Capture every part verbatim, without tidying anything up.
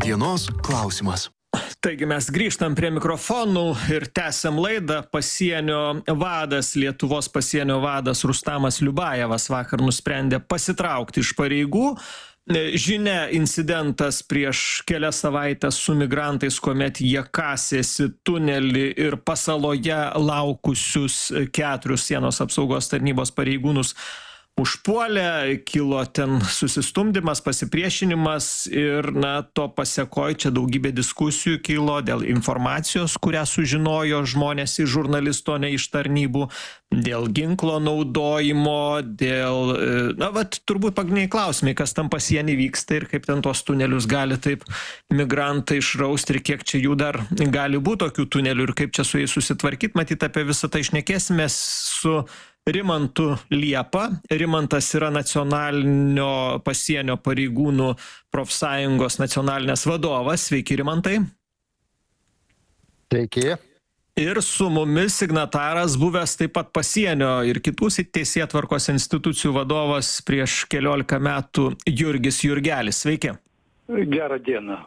Dienos klausimas. Taigi mes grįžtam prie mikrofonų ir tęsiam laidą. Pasienio vadas, Lietuvos pasienio vadas Rustamas Liubajevas vakar nusprendė pasitraukti iš pareigų. Žinia, incidentas prieš kelias savaites su migrantais, kuomet jie kasėsi tunelį ir pasaloje laukusius keturis sienos apsaugos tarnybos pareigūnus užpuolė, kilo ten susistumdymas, pasipriešinimas ir, na, to pasekoj čia daugybė diskusijų kilo dėl informacijos, kurią sužinojo žmonės iš žurnalisto, ne iš tarnybų, dėl ginklo naudojimo, dėl, na, vat, turbūt pagrindiniai klausimai, kas tam pasienį vyksta ir kaip ten tuos tunelius gali taip migrantai išrausti ir kiek čia jų dar gali būti tokių tunelių ir kaip čia su jais susitvarkyti. Matyt, apie visą tai šnekėsime su Rimantu Liepa. Rimantas yra nacionalinio pasienio pareigūnų profsąjungos nacionalinės vadovas. Sveiki, Rimantai. Sveiki. Ir su mumis signataras, buvęs taip pat pasienio ir kitų teisėtvarkos institucijų vadovas prieš keliolika metų Jurgis Jurgelis. Sveiki. Gerą dieną.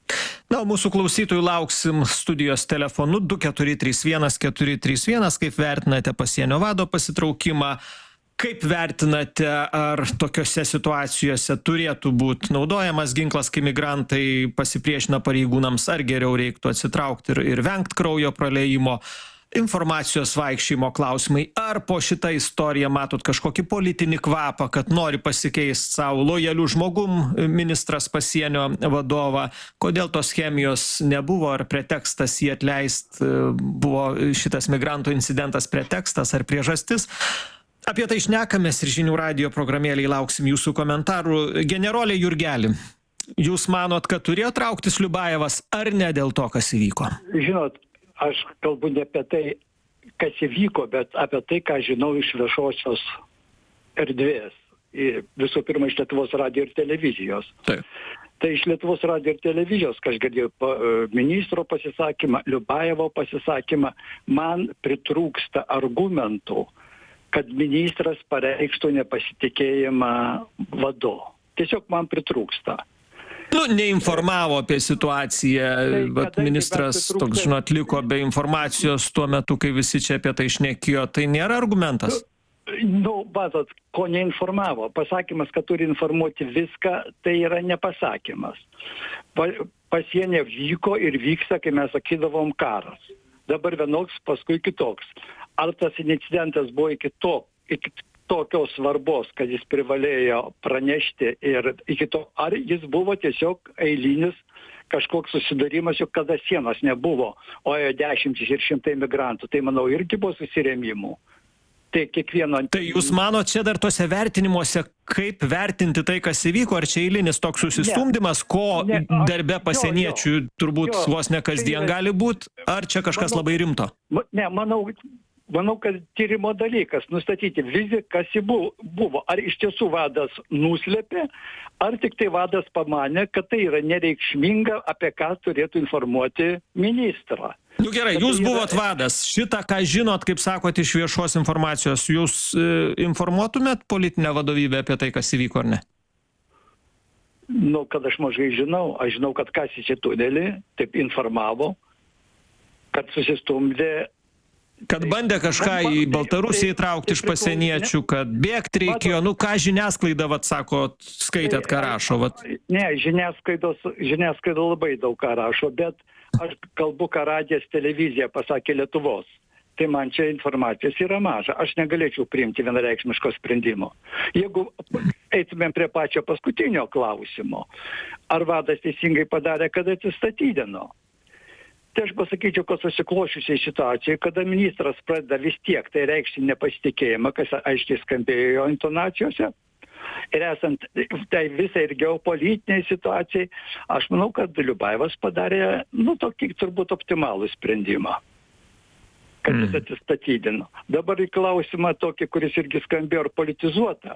Na, mūsų klausytojų lauksim studijos telefonu du keturi trys vienas keturi trys vienas. Kaip vertinate pasienio vado pasitraukimą? Kaip vertinate, ar tokiose situacijose turėtų būti naudojamas ginklas, kai migrantai pasipriešina pareigūnams, ar geriau reiktų atsitraukti ir, ir vengti kraujo praleimo? Informacijos vaikščiojimo klausimai. Ar po šitą istoriją matot kažkokį politinį kvapą, kad nori pasikeisti savo lojalių žmogum ministras pasienio vadovą? Kodėl tos chemijos nebuvo? Ar pretekstas jį atleist buvo šitas migrantų incidentas pretekstas ar priežastis? Apie tai šnekamės ir žinių radijo programėlėje lauksim jūsų komentarų. Generolė Jurgeli, jūs manot, kad turėjo trauktis Liubajevas ar ne dėl to, kas įvyko? Žinot, aš kalbu ne apie tai, kas įvyko, bet apie tai, ką žinau iš viešosios erdvės. Visų pirma, iš Lietuvos radijo ir televizijos. Taip. Tai iš Lietuvos radijo ir televizijos, kai aš girdėjau ministro pasisakymą, Liubajevo pasisakymą, man pritrūksta argumentų, kad ministras pareikštų nepasitikėjimą vadu. Tiesiog man pritrūksta. Nu, neinformavo apie situaciją, Tai, bet ministras, toks, žinot, liko be informacijos tuo metu, kai visi čia apie tai šnekėjo. Tai nėra argumentas? Nu, matot, ko neinformavo. Pasakymas, kad turi informuoti viską, tai yra nepasakymas. Pa, pasienė vyko ir vyksta, kai mes sakydavom karas. Dabar vienoks, paskui kitoks. Ar tas incidentas buvo iki to, iki tokios svarbos, kad jis privalėjo pranešti ir iki to, ar jis buvo tiesiog eilinis kažkoks susidarimas, juk kada sienos nebuvo, o dešimtis ir šimtai migrantų, tai manau irgi buvo susirėmimų. Tai kiekvieno... Tai jūs manot, čia dar tose vertinimuose, kaip vertinti tai, kas įvyko, ar čia eilinis toks susistumdymas, ko ne, aš, darbe pasieniečių jo, jo, turbūt jo, vos ne kasdien tai, gali būti, ar čia kažkas manau, labai rimto? Ne, manau, manau, kad tyrimo dalykas nustatyti vizį, kas jį buvo. Ar iš tiesų vadas nuslėpė, ar tik tai vadas pamanė, kad tai yra nereikšminga, apie ką turėtų informuoti ministrą. Nu gerai, jūs buvot vadas. Šitą, ką žinot, kaip sakot, iš viešos informacijos, jūs e, informuotumėt politinę vadovybę apie tai, kas įvyko, ar ne? Nu, kad aš mažai žinau. Aš žinau, kad kasėsi tunelį, taip informavo, kad susistumdė. Kad bandė kažką į Baltarusiją įtraukti iš pasieniečių, kad bėgti reikėjo. Nu, ką žiniasklaida, vat, sako, skaitėt, ką rašo, vat. Ne, žiniasklaidos, žiniasklaida labai daug ką rašo, bet aš kalbu, ką radijas televizija pasakė Lietuvos. Tai man čia informacijos yra maža. Aš negalėčiau priimti vienareikšmiško sprendimo. Jeigu eitumėm prie pačio paskutinio klausimo, ar vadas teisingai padarė, kad atsistatydino? Tai aš pasakyčiau, kad susiklošiusiai situacijai, kada ministras pradeda vis tiek tai reikšti nepasitikėjimą, kas aiškiai skambėjo jo intonacijose, ir esant tai visai ir geopolitiniai situacijai, aš manau, kad Liubajevas padarė, nu, tokį turbūt optimalų sprendimą, kad jis atsistatydino. Dabar į klausimą tokį, kuris irgi skambėjo, ar politizuota.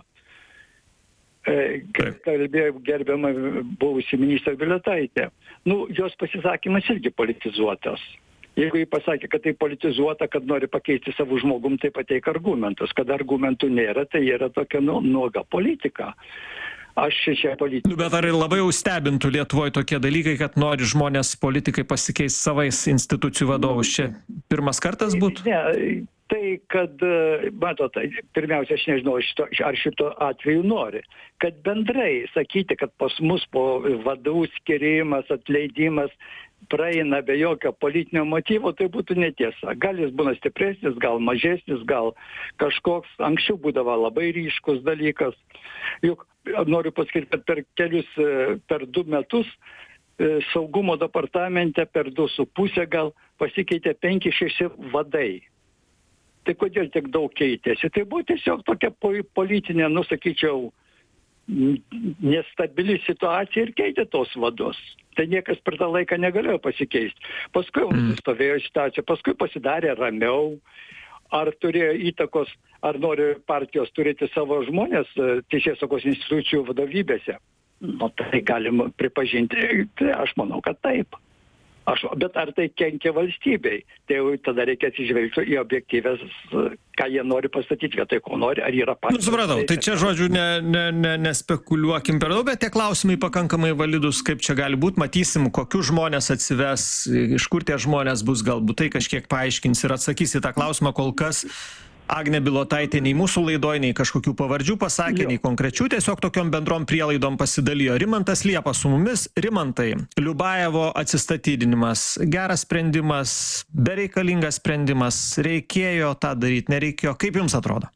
Kaip kalbėjo gerbiama buvusi ministrė Bilotaitė. Nu, jos pasisakymas irgi politizuotas. Jeigu jį pasakė, kad tai politizuota, kad nori pakeisti savo žmogum, tai pateik argumentus. Kad argumentų nėra, tai yra tokia nu, nuoga politika. Aš čia politikas. Nu, bet ar labai jau stebintų Lietuvoje tokie dalykai, kad nori žmonės, politikai pasikeisti savais institucijų vadovus? Čia pirmas kartas būtų? Ne, tai, kad, matot, pirmiausia, aš nežinau, šito, ar šito atveju nori, kad bendrai sakyti, kad pas mus po vadų skirimas, atleidimas praeina be jokio politinio motyvo, tai būtų netiesa. Gal jis būna stipresnis, gal mažesnis, gal kažkoks, anksčiau būdavo labai ryškus dalykas. Juk noriu pasakyti, kad per kelius, per du metus saugumo departamente, per du su pusę gal pasikeitė penki šeši vadai. Tai kodėl tiek daug keitėsi? Tai buvo tiesiog tokia politinė, nu sakyčiau, nestabili situacija ir keitė tos vadus. Tai niekas per tą laiką negalėjo pasikeisti. Paskui nusistovėjo situacija, paskui pasidarė ramiau. Ar turėjo įtakos, ar nori partijos turėti savo žmonės teisėsaugos institucijų vadovybėse? Nu, tai galim pripažinti, tai aš manau, kad taip. Aš, bet ar tai kenkia valstybei? Tai jau tada reikia atsižvelgti į objektyvės, ką jie nori pastatyti vietoj, ko nori, ar yra partijos. Nu, supratau, tai čia žodžiu ne, ne, ne, nespekuliuokim per daug, bet tie klausimai pakankamai validus, kaip čia gali būti, matysim, kokius žmonės atsives, iš kur tie žmonės bus, galbūt tai kažkiek paaiškins ir atsakys į tą klausimą. Kol kas Agnė Bilotaitė nei mūsų laidoj, nei kažkokių pavardžių pasakė, jo. Nei konkrečių, tiesiog tokiom bendrom prielaidom pasidalijo. Rimantas Liepa su mumis. Rimantai, Liubajevo atsistatydinimas, geras sprendimas, bereikalingas sprendimas, reikėjo tą daryti, nereikėjo. Kaip jums atrodo?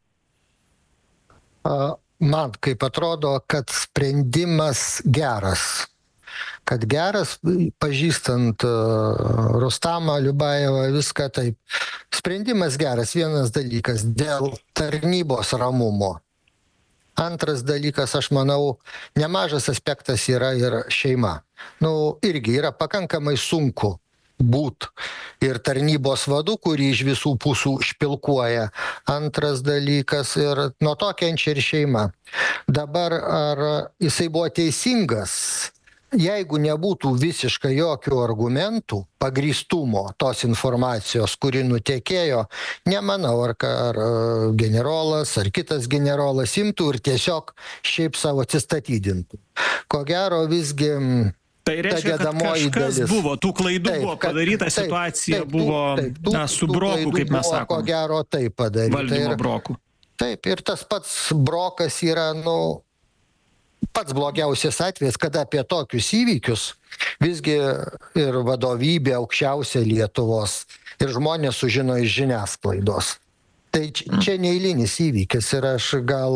Man kaip atrodo, kad sprendimas geras. Kad geras, pažįstant Rustamą, Liubajevą, viską taip. Sprendimas geras, vienas dalykas, dėl tarnybos ramumo. Antras dalykas, aš manau, nemažas aspektas yra ir šeima. Nu, irgi yra pakankamai sunku būt ir tarnybos vadu, kurį iš visų pusių špilkuoja. Antras dalykas, ir nuo to kenčia ir šeima. Dabar, ar jisai buvo teisingas? Jeigu nebūtų visiškai jokių argumentų, pagrįstumo tos informacijos, kuri nutekėjo, nemanau, ar, ar generolas, ar kitas generolas imtų ir tiesiog šiaip savo atsistatydintų. Ko gero visgi... Tai reiškia, kad kažkas dalis. Buvo, tų klaidų taip, buvo padaryta, taip, situacija taip, buvo taip, tų, na, su broku, kaip mes sakome. Ko gero taip padaryta. Valdymo broku. Taip, ir tas pats brokas yra, nu... Pats blogiausias atvejis, kada apie tokius įvykius visgi ir vadovybė aukščiausia Lietuvos ir žmonės sužino iš žiniasklaidos. Tai čia neeilinis įvykis ir aš gal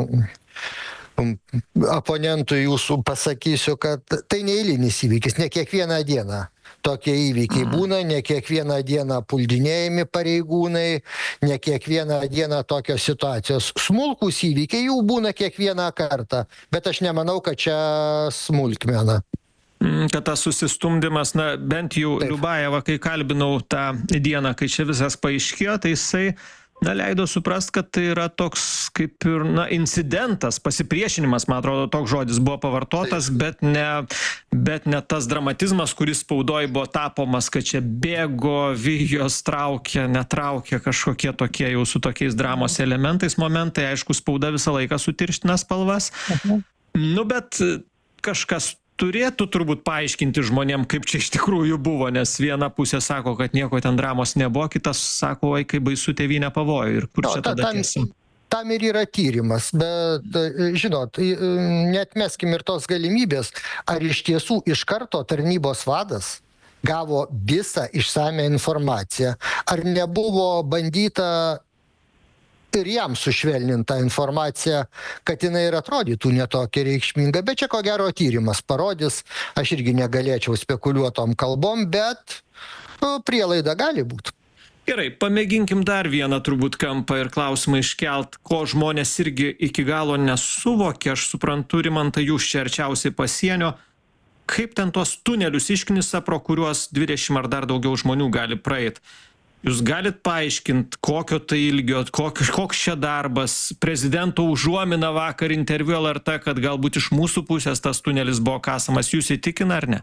mm, oponentui jūsų pasakysiu, kad tai neeilinis įvykis, ne kiekvieną dieną. Tokie įvykiai būna, ne kiekvieną dieną puldinėjami pareigūnai, ne kiekvieną dieną tokios situacijos. Smulkūs įvykiai jų būna kiekvieną kartą, bet aš nemanau, kad čia smulkmena. Kad tas susistumdymas, na, bent jau Taip. Liubajevą, kai kalbinau tą dieną, kai čia visas paaiškėjo, tai jisai, na, leido suprast, kad tai yra toks kaip ir, na, incidentas, pasipriešinimas, man atrodo, toks žodis buvo pavartotas, bet ne, bet ne tas dramatizmas, kuris spaudoj buvo tapomas, kad čia bėgo, vijos traukė, netraukė, kažkokie tokie jau su tokiais dramos elementais momentai, aišku, spauda visą laiką sutirština spalvas. Mhm. Nu, bet kažkas turėtų turbūt paaiškinti žmonėm, kaip čia iš tikrųjų buvo, nes viena pusė sako, kad nieko ten dramos nebuvo, kitas sako, oi, kaip baisu tėvynė pavojo ir kur no, čia tada tam, tiesa. Tam ir yra tyrimas, bet, žinot, neatmeskim ir tos galimybės, ar iš tiesų iš karto tarnybos vadas gavo visą išsame informaciją, ar nebuvo bandyta ir jam sušvelninta informacija, kad jinai ir atrodytų netokia reikšminga, bet čia ko gero tyrimas parodys, aš irgi negalėčiau spekuliuotom kalbom, bet nu, prielaida gali būti. Gerai, pamėginkim dar vieną turbūt kampą ir klausimą iškelt, ko žmonės irgi iki galo nesuvokė, aš suprantu, Rimantai, jūs čia arčiausiai pasienio, kaip ten tuos tunelius išknisa, pro kuriuos dvidešimt ar dar daugiau žmonių gali praeit. Jūs galit paaiškinti, kokio tai ilgio, koks, koks čia darbas, prezidento užuomina vakar interviu L R T, kad galbūt iš mūsų pusės tas tunelis buvo kasamas, jūs įtikina ar ne?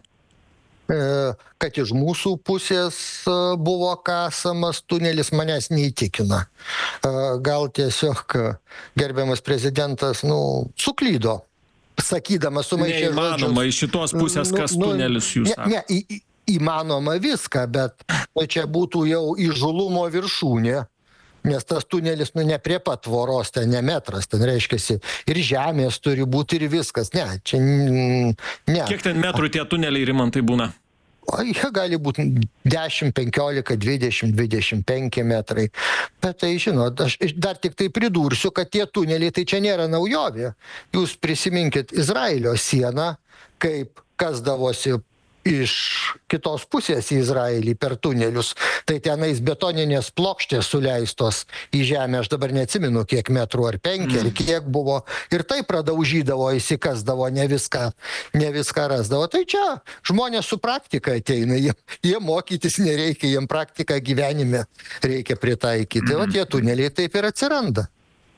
Kad iš mūsų pusės buvo kasamas tunelis, manęs neįtikina. Gal tiesiog gerbiamas prezidentas, nu, suklydo. sakydamas sumaišė žodžius. Neįmanoma iš šitos pusės, kas nu, tunelis jūs ne, sako. ne, į, į, įmanoma viską, bet čia būtų jau įžulumo viršūnė. Nes tas tunelis, nu, ne prie pat tvoros, ten ne metras, ten reiškiasi ir žemės turi būti ir viskas. Ne, čia ne. Kiek ten metrų tie tuneliai, Rimantai, būna? O jie gali būti dešimt, penkiolika, dvidešimt, dvidešimt penki metrai. Bet tai, žinot, aš dar tik tai pridursiu, kad tie tuneliai tai čia nėra naujovė. Jūs prisiminkit Izraelio sieną, kaip kasdavosi iš kitos pusės į Izraelį per tunelius. Tai tenais betoninės plokštės suleistos į žemę, aš dabar neatsimenu, kiek metrų ar penki, ar kiek buvo. Ir tai pradaužydavo, įsikasdavo, ne viską, ne viską rasdavo. Tai čia žmonės su praktika ateina, jie, jie mokytis nereikia, jiem praktiką gyvenime reikia pritaikyti. O tie tuneliai taip ir atsiranda.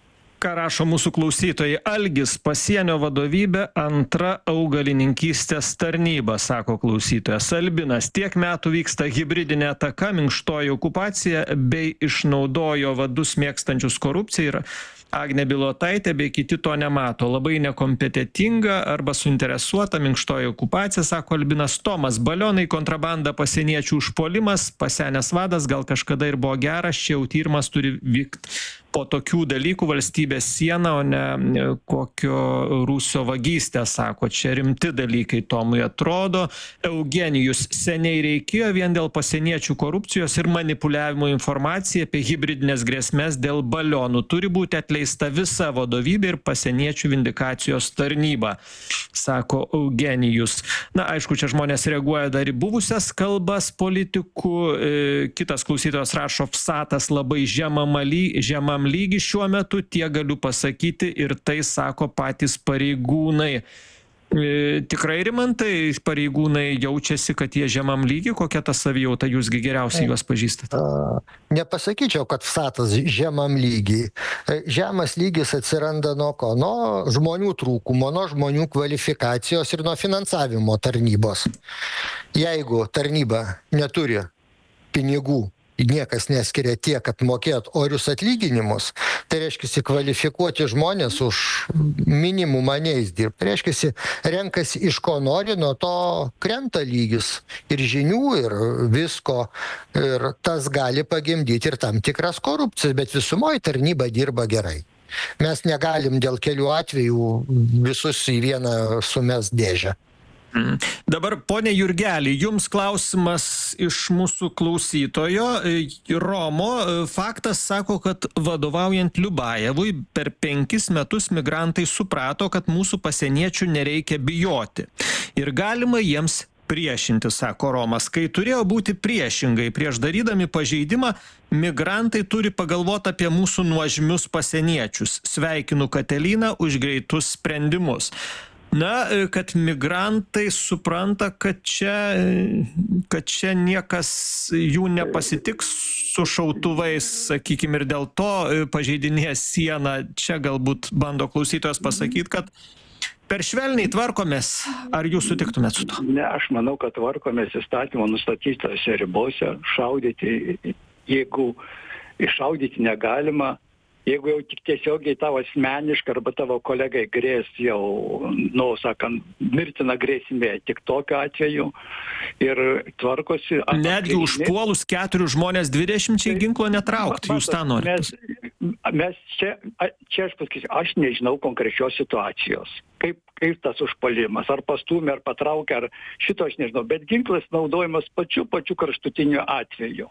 Ką rašo mūsų klausytojai? Algis, pasienio vadovybė, antra augalininkystės tarnyba, sako klausytojas. Albinas, tiek metų vyksta hibridinė ataka, minkštoji okupacija bei išnaudojo vadus mėgstančius korupciją ir Agnė Bilotaitė bei kiti to nemato. Labai nekompetentinga arba suinteresuota minkštoji okupacija, sako Albinas. Tomas, balionai, kontrabanda, pasieniečių užpuolimas, pasenęs vadas, gal kažkada ir buvo geras, čia jau tyrimas turi vykti po tokių dalykų, valstybės siena, o ne kokio Rusio vagystė, sako, čia rimti dalykai Tomui atrodo. Eugenijus, seniai reikėjo vien dėl pasieniečių korupcijos ir manipuliavimo informacija apie hibridinės grėsmės dėl balionų. Turi būti atleista visa vadovybė ir pasieniečių vindikacijos tarnyba, sako Eugenijus. Na, aišku, čia žmonės reaguoja dar į buvusias kalbas politikų. E, kitas klausytojas rašo, Vsatas labai žemam lygi šiuo metu, tiek galiu pasakyti, ir tai sako patys pareigūnai. E, tikrai, Rimantai, pareigūnai jaučiasi, kad jie žemam lygi, kokia ta savijauta, jūsgi geriausiai juos pažįstate? Nepasakyčiau, kad Vsatas žemam lygi. Žemas lygis atsiranda nuo ko? Nuo žmonių trūkumo, nuo žmonių kvalifikacijos ir nuo finansavimo tarnybos. Jeigu tarnyba neturi pinigų, niekas neskiria tiek, kad mokėt orius atlyginimus, tai reiškia, kvalifikuoti žmonės už minimumą neis dirbti. Tai reiškia, renkasi iš ko nori, nuo to krenta lygis ir žinių, ir visko. Ir tas gali pagimdyti ir tam tikras korupcijas, bet visumoje tarnyba dirba gerai. Mes negalim dėl kelių atvejų visus į vieną sumest dėžę. Mm. Dabar, ponė Jurgelį, jums klausimas iš mūsų klausytojo. Romo, faktas sako, kad vadovaujant Liubajevui per penkis metus migrantai suprato, kad mūsų pasieniečių nereikia bijoti. Ir galima jiems priešinti, sako Romas. Kai turėjo būti priešingai, prieš darydami pažeidimą, migrantai turi pagalvoti apie mūsų nuožmius pasieniečius. Sveikinu Kateliną už greitus sprendimus. Na, kad migrantai supranta, kad čia, kad čia niekas jų nepasitiks su šautuvais, sakykime, ir dėl to pažeidinės sieną. Čia galbūt bando klausytojas pasakyti, kad per švelniai tvarkomės. Ar jūs sutiktumėt su to? Ne, aš manau, kad tvarkomės įstatymo nustatytose ribose. Šaudyti, jeigu iššaudyti negalima, jeigu jau tik tiesiogiai tavo asmeniškai arba tavo kolegai grės jau, nu, sakant, mirtina grėsmė, tik tokiu atveju ir tvarkosi. Netgi užpuolus keturių žmonės dvidešimčiai ginklo netraukti, jūs tą norite? Mes, mes čia, čia aš pasakysiu, aš nežinau konkrečios situacijos. Kaip, kaip tas užpuolimas, ar pastūmė, ar patraukė, ar šito aš nežinau, bet ginklas naudojamas pačiu, pačiu kraštutiniu atveju.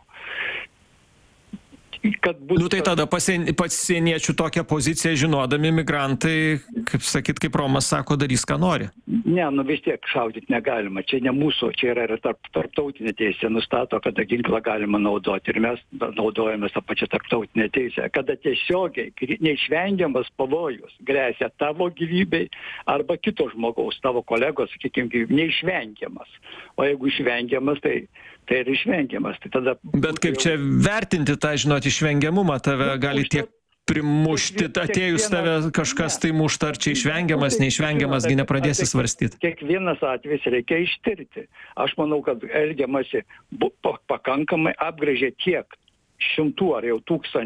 Kad bus... Nu tai tada pasien, pasieniečių tokią poziciją žinodami migrantai, kaip sakyt, kaip Romas sako, darys, ką nori. Ne, nu vis tiek šaudyti negalima. Čia ne mūsų, čia yra ir tarp, tarptautinė teisė nustato, kada ginklą galima naudoti. Ir mes naudojame tą pačią tarptautinę teisę. Kada tiesiogiai neišvengiamas pavojus grėsia tavo gyvybei arba kito žmogaus, tavo kolegos, sakykime, neišvengiamas. O jeigu išvengiamas, tai tai ir išvengiamas. Tai tada... Bet kaip čia vertinti tą, žinot, išvengiamumą, tave gali tiek primušti, atėjus tave kažkas tai mušta, ar čia išvengiamas, neišvengiamas, gi nepradėsi svarstyti. Kiekvienas atvejis reikia ištirti. Aš manau, kad elgiamasi pakankamai, apgrėžė tiek šimtų ar jau tūkstančių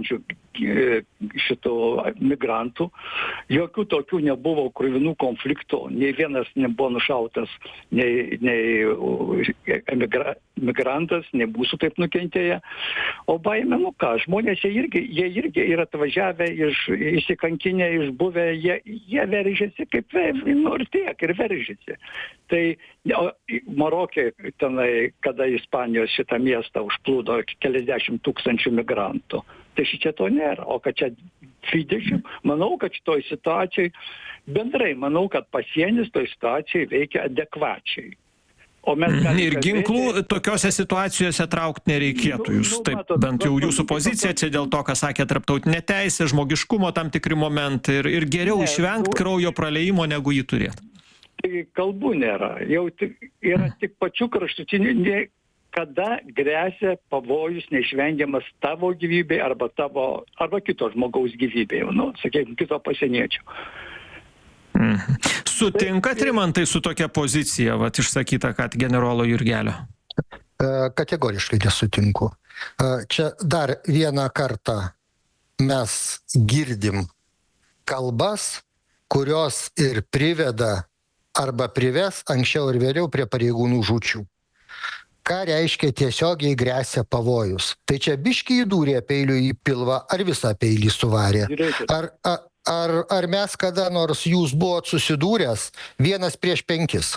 šitų migrantų. Jokių tokių nebuvo kruvinų konfliktų, nei vienas nebuvo nušautas, nei, nei emigra, migrantas, nei mūsų taip nukentėję. O baimė, nu ką, žmonės jie irgi, jie irgi yra atvažiavę, iš, įsikankinę, išbuvę, jie, jie veržiasi kaip, nu ir tiek, ir veržiasi. Tai Marokė, tenai, kada Ispanijos šitą miestą užplūdo keliasdešimt tūkstančių migrantų. Tai šičia to nėra, o kad čia dvidešimt, manau, kad šitoj situacijai, bendrai manau, kad pasienis toj situacijai veikia adekvačiai. O mes ir ginklų kalbėti... tokiose situacijose traukti nereikėtų. Jūs nu, nu, taip, matot, bent jau jūsų pozicija čia dėl to, ką sakė tarptautinė teisė, žmogiškumo tam tikri momentai ir, ir geriau ne, išvengti kraujo praleimo, negu jį turėti. Tai kalbų nėra. Jau tik, yra tik pačių kraštutinių, kada grėsia pavojus neišvengiamas tavo gyvybei arba tavo, arba kito žmogaus gyvybei, nu, sakykime, kito pasieniečio. Mhm. Sutinkat, Rimantai, su tokia pozicija, vat, išsakyta, kad generolo Jurgelio? Kategoriškai nesutinku. Čia dar vieną kartą mes girdim kalbas, kurios ir priveda arba prives anksčiau ir vėliau prie pareigūnų žūčių. Ką reiškia tiesiogiai grėsia pavojus? Tai čia biškį įdūrė peilių į pilvą, ar visą peilį suvarė? Ar, ar, ar, ar mes kada nors jūs buvot susidūręs vienas prieš penkis?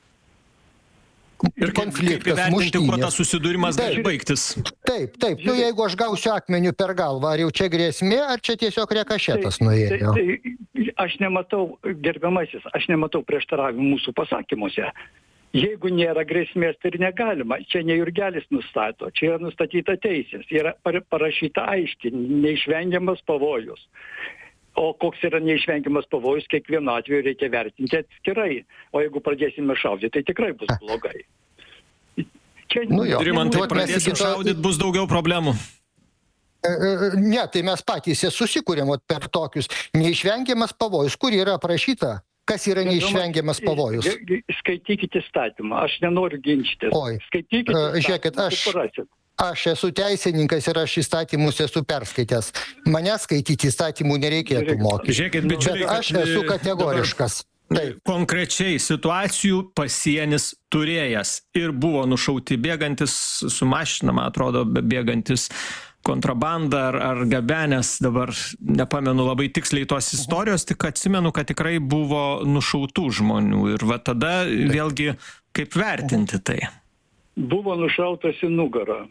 Ir konfliktas, muštynės. Kuo tas susidūrimas gali baigtis? Taip, taip. Nu, jeigu aš gausiu akmeniu per galvą, ar jau čia grėsmė, ar čia tiesiog rekašetas nuėjo? Tai, tai, aš nematau, gerbiamasis, aš nematau prieštaravimų mūsų pasakymuose. Jeigu nėra grėsmės, tai ir negalima. Čia ne Jurgelis nustato, čia yra nustatyta teisės, yra parašyta aiškiai, neišvengiamas pavojus. O koks yra neišvengiamas pavojus, kiekvienu atveju reikia vertinti atskirai. O jeigu pradėsime šaudyti, tai tikrai bus blogai. Čia, nu jo, Rimantai, pradėsim šaudyti, bus daugiau problemų. Ne, tai mes patys susikūrėm per tokius neišvengiamas pavojus, kur yra aprašyta. Kas yra neišvengiamas pavojus? Skaitykite įstatymą, aš nenoriu ginčytis. Oi, žiūrėkit, aš, aš esu teisininkas ir aš įstatymus esu perskaitęs. Mane skaityti įstatymų nereikėtų mokyti. Žiūrėkit, bičiuliai, bet aš esu kategoriškas. Taip. Konkrečiai situacijų pasienis turėjęs ir buvo nušauti bėgantis su mašina, man atrodo, bėgantis kontrabandą ar, ar gabenės, dabar nepamenu labai tiksliai tos istorijos, tik atsimenu, kad tikrai buvo nušautų žmonių ir va tada vėlgi kaip vertinti tai? Buvo nušautas į nugarą.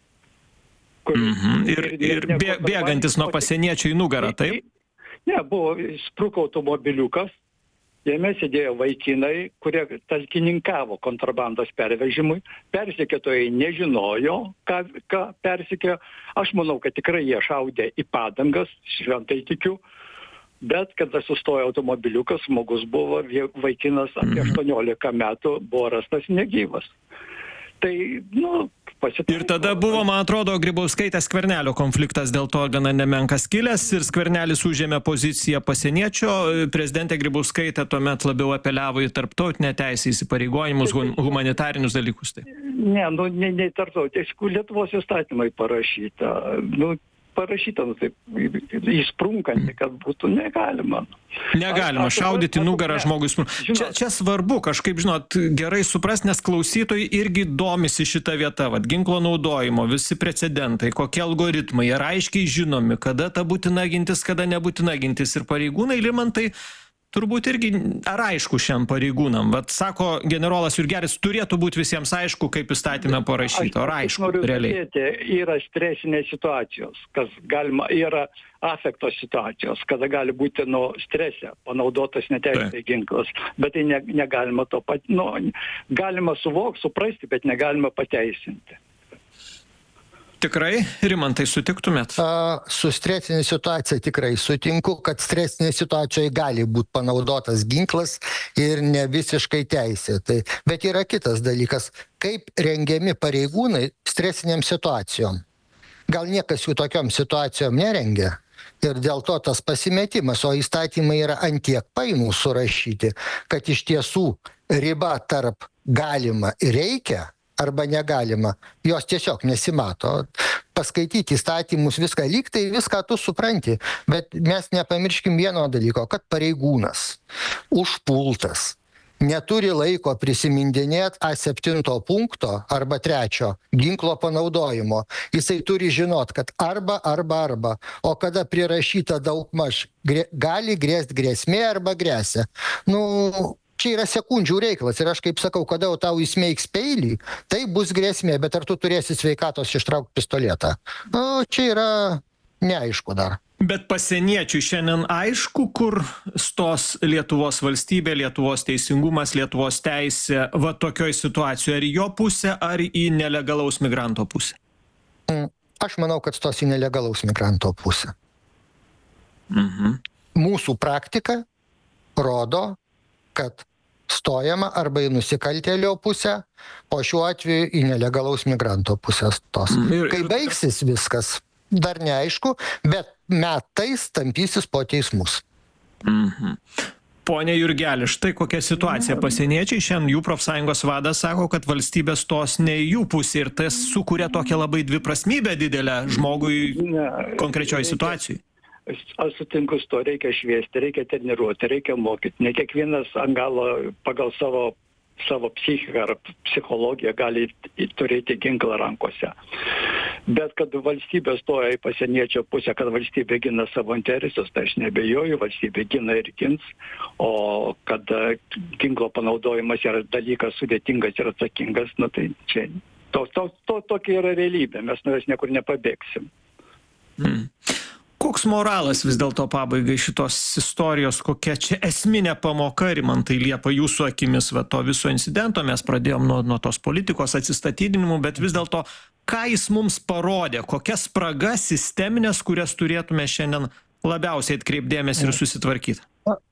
Kur, mhm. Ir, ir bė, bėgantis nuo pasieniečio į nugarą, taip? Ne, buvo spruko automobiliukas, jame sėdėjo vaikinai, kurie talkininkavo kontrabandos pervežimui. Persekėtojai nežinojo, ką, ką persekėjo. Aš manau, kad tikrai jie šaudė į padangas, šventai tikiu. Bet kada sustojo automobiliukas, žmogus buvo, vaikinas apie aštuoniolika metų, buvo rastas negyvas. Tai, nu, pasitaiko. Ir tada buvo, man atrodo, Grybauskaitės Skvernelio konfliktas dėl to gana nemenkas kilęs ir Skvernelis užėmė poziciją pasieniečio, prezidentė Grybauskaitė tuomet labiau apeliavo į tarptautinę teisę, įsipareigojimus, humanitarinius dalykus. Tai. Ne, nu, ne, ne tarptautinė, Lietuvos įstatymai parašyta, nu, parašyta, nu, taip, įsprunkanti, kad būtų negalima. Negalima šaudyti nugarą žmogui. Čia, čia svarbu kažkaip, žinot, gerai suprast, nes klausytojai irgi domisi šitą vietą, vat, ginklo naudojimo, visi precedentai, kokie algoritmai, yra aiškiai žinomi, kada ta būtina gintis, kada nebūtina gintis ir pareigūnai, Rimantai, turbūt irgi, ar aišku šiam pareigūnam, bet sako generolas Jurgelis, turėtų būti visiems aišku, kaip įstatymė parašyta, ar aišku, realiai? Sakyti, yra stresinės situacijos, kas galima, yra afekto situacijos, kada gali būti nuo strese panaudotas neteisėtai ginklas, bet tai ne, negalima to pat, nu, galima suvokti, suprasti, bet negalima pateisinti. Tikrai, Rimantai, sutiktumėt? A, su stresinė situacija tikrai sutinku, kad stresinė situacijoje gali būti panaudotas ginklas ir ne visiškai teisėtai. Bet yra kitas dalykas, kaip rengiami pareigūnai stresiniam situacijom. Gal niekas jų tokiom situacijom nerengia. Ir dėl to tas pasimetimas, o įstatymai yra antiek painų surašyti, kad iš tiesų riba tarp galima ir reikia, arba negalima, jos tiesiog nesimato. paskaityti įstatymus, viską lyg tai, viską tu supranti. Bet mes nepamirškim vieno dalyko, kad pareigūnas užpultas neturi laiko prisimindinėti A septinto punkto arba trečio ginklo panaudojimo. Jisai turi žinot, kad arba, arba, arba. O kada prirašyta daugmaž grė, gali grėsti grėsmė arba grėsia. Nu, čia yra sekundžių reikalas. Ir aš kaip sakau, kada jau tau įsmeigs peilį, tai bus grėsmė, bet ar tu turėsi sveikatos ištraukti pistoletą? Nu, čia yra neaišku dar. Bet pasieniečių šiandien aišku, kur stos Lietuvos valstybė, Lietuvos teisingumas, Lietuvos teisė, va tokioj situacijoje, ar į jo pusę, ar į nelegalaus migranto pusę? Aš manau, kad stos į nelegalaus migranto pusę. Mhm. Mūsų praktika rodo, kad stojama arba į nusikaltėlio pusę, o šiuo atveju į nelegalaus migranto pusę stos. Ir, Kai baigsis viskas, dar neaišku, bet metais tampysis po teismus. Mhm. Pone Jurgeli, štai kokia situacija. Pasieniečiai šiandien, jų profsąjungos vadas sako, kad valstybė stos ne į jų pusę ir tas sukuria tokią labai dviprasmybę didelę žmogui konkrečioj situacijai. Aš sutinku su to, reikia šviesti, reikia treniruoti, reikia mokyti. Ne kiekvienas ant galo pagal savo savo psichiką ar psichologiją gali turėti ginklą rankose. Bet kad valstybė stoja į pasieniečio pusę, kad valstybė gina savo interesus, tai aš nebejoju, valstybė gina ir gins, o kad ginklo panaudojimas yra dalykas sudėtingas ir atsakingas, nu tai čia to, to, to, tokia yra realybė, mes nuo jos niekur nepabėgsim. Hmm. Koks moralas vis dėlto pabaigai šitos istorijos, kokia čia esminė pamoka, Rimantai Liepa, jūsų akimis va, to viso incidento, mes pradėjom nuo, nuo tos politikos atsistatydinimų, bet vis dėlto, ką jis mums parodė, kokias spragas sisteminės, kurias turėtume šiandien labiausiai atkreipdėmės ir susitvarkyti?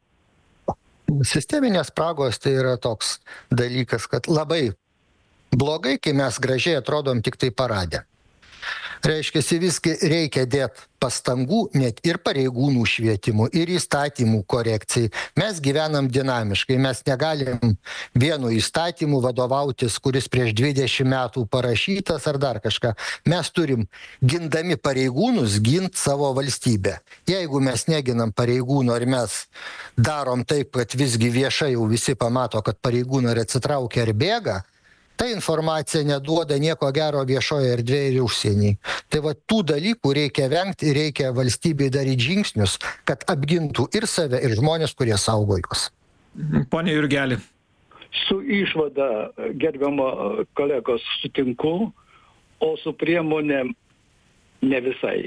Sisteminės spragos tai yra toks dalykas, kad labai blogai, kai mes gražiai atrodom tik tai paradę. Reiškia, visgi reikia dėti pastangų net ir pareigūnų švietimų, ir įstatymų korekcijai. Mes gyvenam dinamiškai, mes negalim vienu įstatymu vadovautis, kuris prieš dvidešimt metų parašytas ar dar kažką. Mes turim, gindami pareigūnus, ginti savo valstybę. Jeigu mes neginam pareigūnų, ar mes darom taip, kad visgi viešai jau visi pamato, kad pareigūnai atsitraukia ar bėga, ta informacija neduoda nieko gero viešoje erdvėje ir užsienį. Tai va tų dalykų reikia vengti ir reikia valstybei daryti žingsnius, kad apgintų ir save, ir žmonės, kurie saugo juos. Pone Jurgeli. Su išvada gerbiamo kolegos sutinku, o su priemonėm ne visai.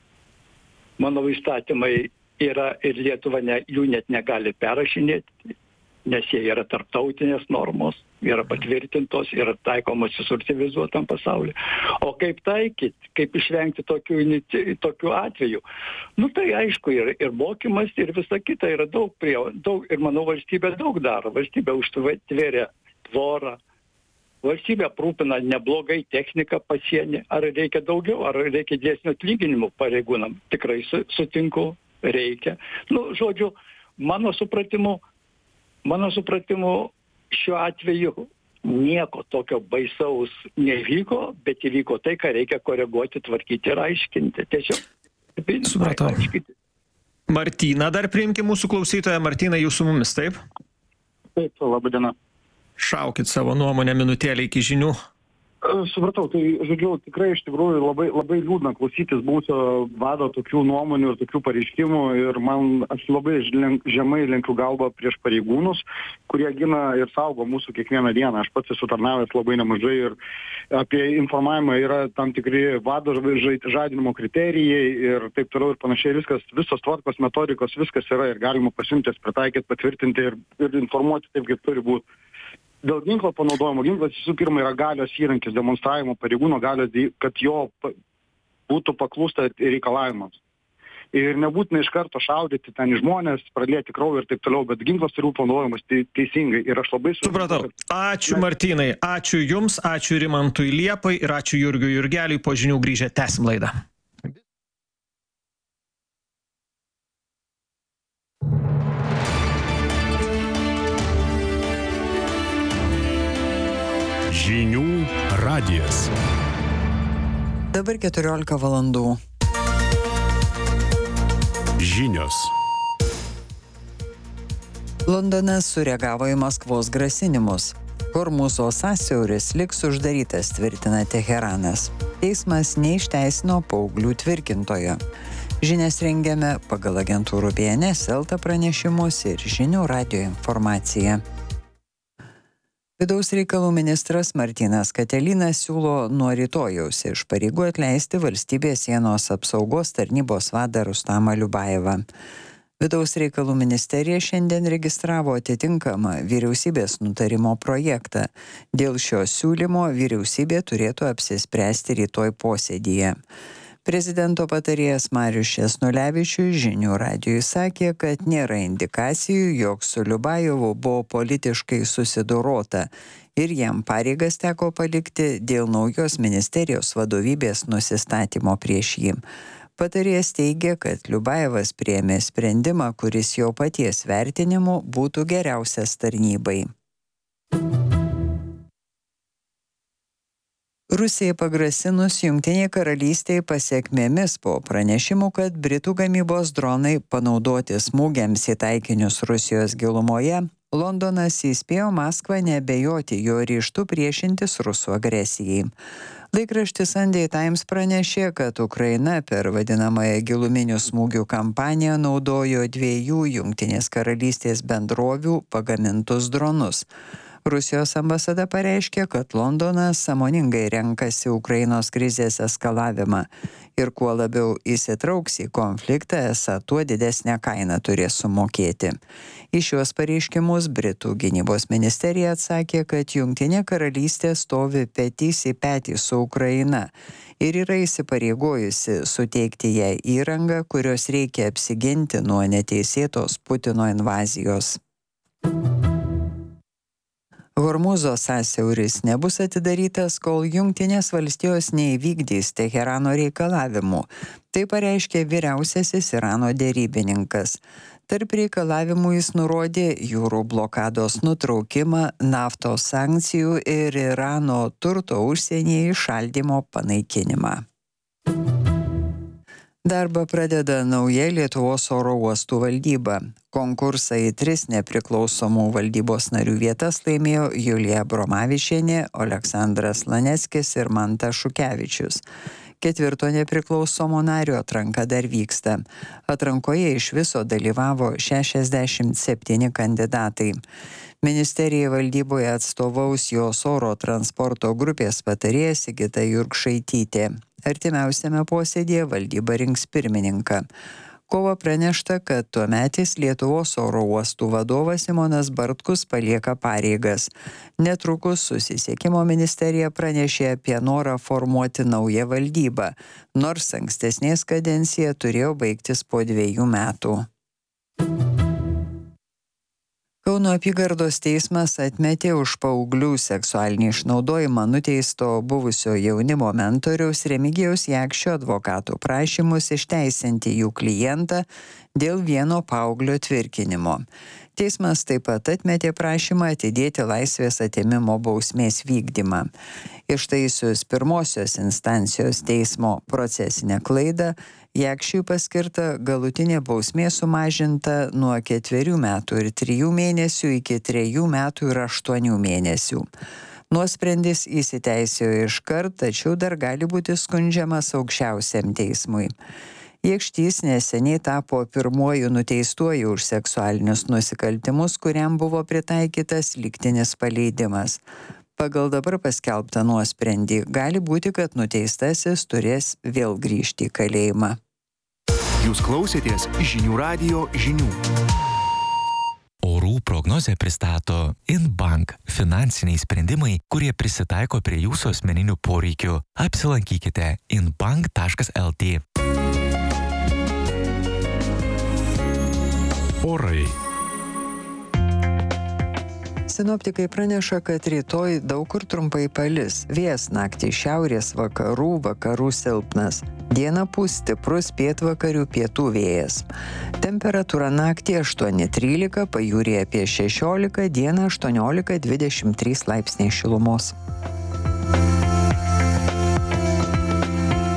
Mano įstatymai yra ir Lietuva ne, jų net negali perrašinėti, nes jie yra tarptautinės normos, yra patvirtintos, yra taikomos visur civilizuotam pasauliu. O kaip taikyti, kaip išvengti tokių, tokių atvejų? Nu tai aišku, ir, ir mokymas, ir visa kita yra daug prie, daug, ir manau valstybė daug daro. Valstybė užtvėrė tvorą, valstybė aprūpina neblogai techniką pasienį. Ar reikia daugiau, ar reikia didesnių atlyginimų pareigūnam? Tikrai sutinku, reikia. Nu, žodžiu, mano supratimu, Mano supratimu, šiuo atveju nieko tokio baisaus nevyko, bet įvyko tai, ką reikia koreguoti, tvarkyti ir aiškinti. Tiesiog. Supratau. Aiškinti. Martyną dar priimkim mūsų klausytoją. Martynai, jūs su mumis, taip? Taip, laba diena. Šaukit savo nuomonę minutėlę iki žinių. Supratau, tai, žodžiu, tikrai iš tikrųjų labai, labai liūdna klausytis būsio vado tokių nuomonių ir tokių pareiškimų ir man, aš labai žemai lenkiu galvą prieš pareigūnus, kurie gina ir saugo mūsų kiekvieną dieną. Aš pats esu tarnavęs labai nemažai ir apie informavimą yra tam tikri vado žadinimo kriterijai ir taip toliau ir panašiai. Viskas, visos tvarkos, metodikos, viskas yra ir galima pasiimtis, pritaikyti, patvirtinti ir, ir informuoti taip, kaip turi būti. Dėl ginklo panaudojimo, ginklas visų pirma yra galios įrankis, demonstravimo pareigūno galios, kad jo būtų paklūsta reikalavimams. Ir nebūtina iš karto šaudyti ten į žmonės, pradėti kraują ir taip toliau, bet ginklas turi būti panaudojamas teisingai. Ir aš labai supratau. Ačiū Martynai, ačiū Jums, ačiū Rimantui Liepai ir ačiū Jurgiui Jurgeliui. Po žinių grįžę tęsim laidą. Žinių radijas. Dabar keturiolika valandų. Žinios. Londonas sureagavo į Maskvos grasinimus. Hormūzo sąsiauris liks uždarytas, tvirtina Teheranas. Teismas neišteisino paauglių tvirkintojo. Žinias rengiame pagal agentūrų B N S, Elta pranešimus ir Žinių radijo informaciją. Vidaus reikalų ministras Martynas Katelinas siūlo nuo rytojaus iš pareigų atleisti valstybės sienos apsaugos tarnybos vadą Rustamą Liubajevą. Vidaus reikalų ministerija šiandien registravo atitinkamą vyriausybės nutarimo projektą. Dėl šio siūlymo vyriausybė turėtų apsispręsti rytoj posėdyje. Prezidento patarėjas Marius Česnulevičius Žinių radijui sakė, kad nėra indikacijų, jog su Liubajevu buvo politiškai susidorota ir jam pareigas teko palikti dėl naujos ministerijos vadovybės nusistatymo prieš jį. Patarėjas teigia, kad Liubajevas priėmė sprendimą, kuris jo paties vertinimu būtų geriausias tarnybai. Rusijai pagrasinus Jungtinėje karalystėje pasekmėmis po pranešimų, kad Britų gamybos dronai panaudoti smūgiams į taikinius Rusijos gilumoje, Londonas įspėjo Maskvą neabejoti jo ryžtu priešintis Rusų agresijai. Laikraštis Sunday Times pranešė, kad Ukraina per vadinamąją giluminių smūgių kampaniją naudojo dviejų Jungtinės karalystės bendrovių pagamintus dronus. Rusijos ambasada pareiškė, kad Londonas sąmoningai renkasi Ukrainos krizės eskalavimą ir kuo labiau įsitrauks į konfliktą, esą tuo didesnę kainą turės sumokėti. Į šiuos pareiškimus Britų gynybos ministerija atsakė, kad Jungtinė karalystė stovi petys į petį su Ukraina ir yra įsipareigojusi suteikti jai įrangą, kurios reikia apsiginti nuo neteisėtos Putino invazijos. Hormūzo sąsiauris nebus atidarytas, kol Jungtinės valstijos neįvykdys Teherano reikalavimų. Tai pareiškė vyriausiasis Irano derybininkas. Tarp reikalavimų jis nurodė jūrų blokados nutraukimą, naftos sankcijų ir Irano turto užsienyje įšaldymo panaikinimą. Darbą pradeda nauja Lietuvos oro uostų valdyba. Konkursą į tris nepriklausomų valdybos narių vietas laimėjo Julija Bromavičienė, Oleksandras Laneckis ir Mantas Šukevičius. Ketvirto nepriklausomo nario atranka dar vyksta. Atrankoje iš viso dalyvavo šešiasdešimt septyni kandidatai. Ministerijai valdyboje atstovaus jos oro transporto grupės patarėja Sigita Jurkšaitytė. Artimiausiame posėdėje valdyba rinks pirmininką. Kovo pranešta, kad tuometis Lietuvos oro uostų vadovas Simonas Bartkus palieka pareigas. Netrukus susisiekimo ministerija pranešė apie norą formuoti naują valdybą, nors ankstesnės kadencija turėjo baigtis po dviejų metų. Kauno apygardos teismas atmetė už paauglių seksualinį išnaudojimą nuteisto buvusio jaunimo mentoriaus Remigijaus Jakščio advokatų prašymus išteisinti jų klientą dėl vieno paauglio tvirkinimo. Teismas taip pat atmetė prašymą atidėti laisvės atėmimo bausmės vykdymą. Ištaisius pirmosios instancijos teismo procesinę klaidą, Jakščiui paskirta galutinė bausmė sumažinta nuo ketverių metų ir trijų mėnesių iki trejų metų ir aštuonių mėnesių. Nuosprendis įsiteisėjo iškart, tačiau dar gali būti skundžiamas aukščiausiam teismui. Jakštys neseniai tapo pirmuoju nuteistuoju už seksualinius nusikaltimus, kuriam buvo pritaikytas lygtinis paleidimas. Pagal dabar paskelbtą nuosprendį gali būti, kad nuteistasis turės vėl grįžti į kalėjimą. Jūs klausėtės Žinių radijo žinių. Orų prognozę pristato Inbank – finansiniai sprendimai, kurie prisitaiko prie jūsų asmeninių poreikių. Apsilankykite inbank taškas el tė. Orai. Sinoptikai praneša, kad rytoj daug kur trumpai palis. Vėjas naktį šiaurės vakarų, vakarų silpnas. Dieną pūs stiprus pietvakarių pietų vėjas. Temperatūra naktį aštuoni trylika, pajūryje apie šešiolika, dieną aštuoniolika dvidešimt trys laipsniai šilumos.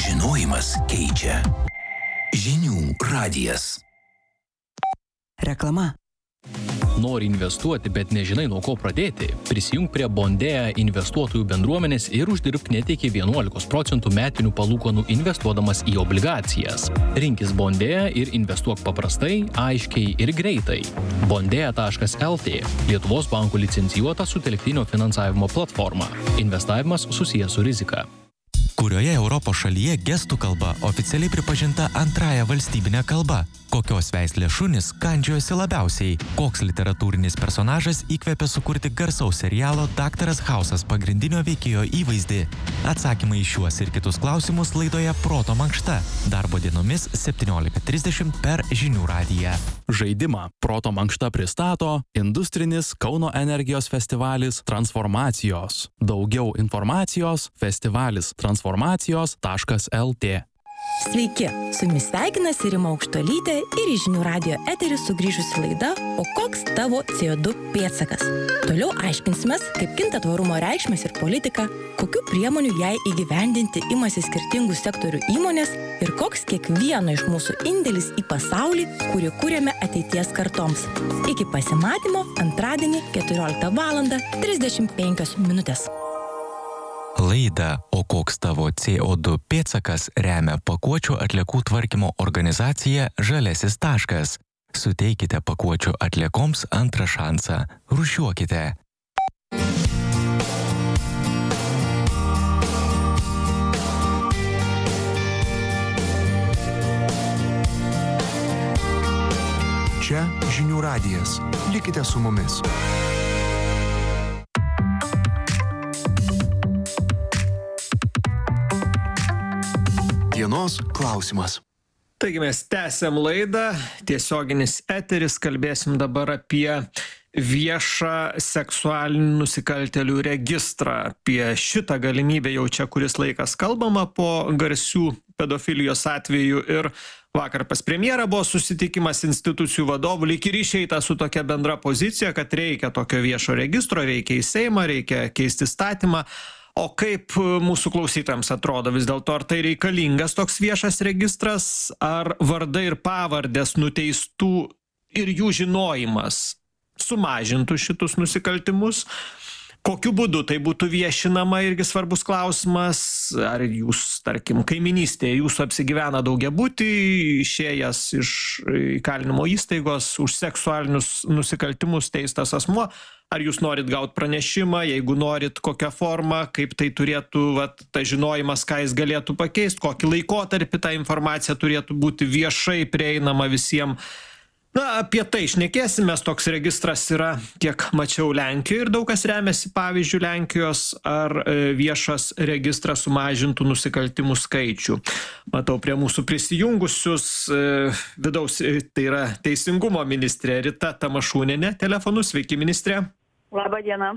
Žinojimas keičia. Žinių radijas. Reklama. Nori investuoti, bet nežinai nuo ko pradėti? Prisijung prie Bondea investuotojų bendruomenės ir uždirbk net iki vienuolikos procentų metinių palūkanų investuodamas į obligacijas. Rinkis Bondea ir investuok paprastai, aiškiai ir greitai. Bondea taškas el tė – Lietuvos bankų licencijuota sutelktinio finansavimo platforma. Investavimas susijęs su rizika. Kurioje Europos šalyje gestų kalba oficialiai pripažinta antrąja valstybinė kalba? Kokios veislės šunys kandžiojosi labiausiai? Koks literatūrinis personažas įkvėpė sukurti garsaus serialo Daktaras Hausas pagrindinio veikėjo įvaizdį? Atsakymai į šiuos ir kitus klausimus laidoje Proto mankšta. Darbo dienomis septyniolika trisdešimt per Žinių radiją. Žaidimą Proto mankšta pristato industrinis Kauno energijos festivalis Transformacijos. Daugiau informacijos festivalis transformacijos taškas el tė. Sveiki, su jumis sveikinasi Rima Aukštuolytė ir į Žinių radijo eterį sugrįžusi laida O koks tavo C O du pėdsakas? Toliau aiškinsimės, kaip kinta tvarumo reikšmės ir politika, kokių priemonių jai įgyvendinti imasi skirtingų sektorių įmonės ir koks kiekvieno iš mūsų indėlis į pasaulį, kurį kūrėme ateities kartoms. Iki pasimatymo antradienį keturioliktą valandą trisdešimt penkios minutės. Laidą O koks tavo C O du pėdsakas remia pakuočių atliekų tvarkymo organizacija Žaliasis taškas. Suteikite pakuočių atliekoms antrą šansą. Rūšiuokite. Čia Žinių radijas. Likite su mumis. Dienos klausimas. Taigi mes tęsiam laidą, tiesioginis eteris, kalbėsim dabar apie viešą seksualinių nusikaltėlių registrą. Apie šitą galimybę jau čia kuris laikas kalbama po garsių pedofilijos atvejų ir vakar pas premjerą buvo susitikimas institucijų vadovų, lyg ir išeita su tokia bendra pozicija, kad reikia tokio viešo registro, reikia į Seimą, reikia keisti įstatymą. O kaip mūsų klausytojams atrodo vis dėlto, ar tai reikalingas toks viešas registras, ar vardai ir pavardės nuteistų ir jų žinojimas sumažintų šitus nusikaltimus? Kokiu būdu tai būtų viešinama, irgi svarbus klausimas. Ar jūs, tarkim, kaiminystėje jūsų apsigyvena daugiabutį, išėjęs iš įkalinimo įstaigos už seksualinius nusikaltimus teistas asmuo, ar jūs norit gauti pranešimą, jeigu norit, kokią formą, kaip tai turėtų, vat, ta žinojimas, ką jis galėtų pakeisti, kokį laikotarpį ta informacija turėtų būti viešai prieinama visiems. Na, apie tai šnekėsime, toks registras yra, kiek mačiau, Lenkijoje ir daug kas remiasi pavyzdžių Lenkijos, ar viešas registras sumažintų nusikaltimų skaičių. Matau prie mūsų prisijungusius vidaus, tai yra teisingumo ministrė Rita Tamašūnienė telefonu. Sveiki, ministrė. Labą dieną.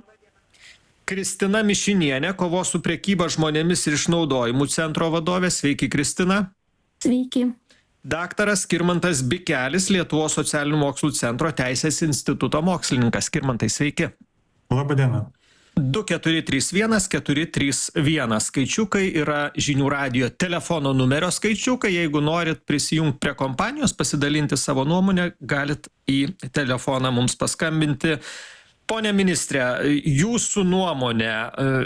Kristina Mišinienė, kovos su prekyba žmonėmis ir išnaudojimu centro vadovė. Sveiki, Kristina. Sveiki. Daktaras Skirmantas Bikelis, Lietuvos socialinių mokslų centro Teisės instituto mokslininkas. Skirmantai, sveiki. Labą dieną. du keturi trys vienas keturi trys vienas skaičiukai yra Žinių radijo telefono numerio skaičiukai. Jeigu norit prisijungti prie kompanijos, pasidalinti savo nuomonę, galit į telefoną mums paskambinti. Pone ministrė, jūsų nuomonė,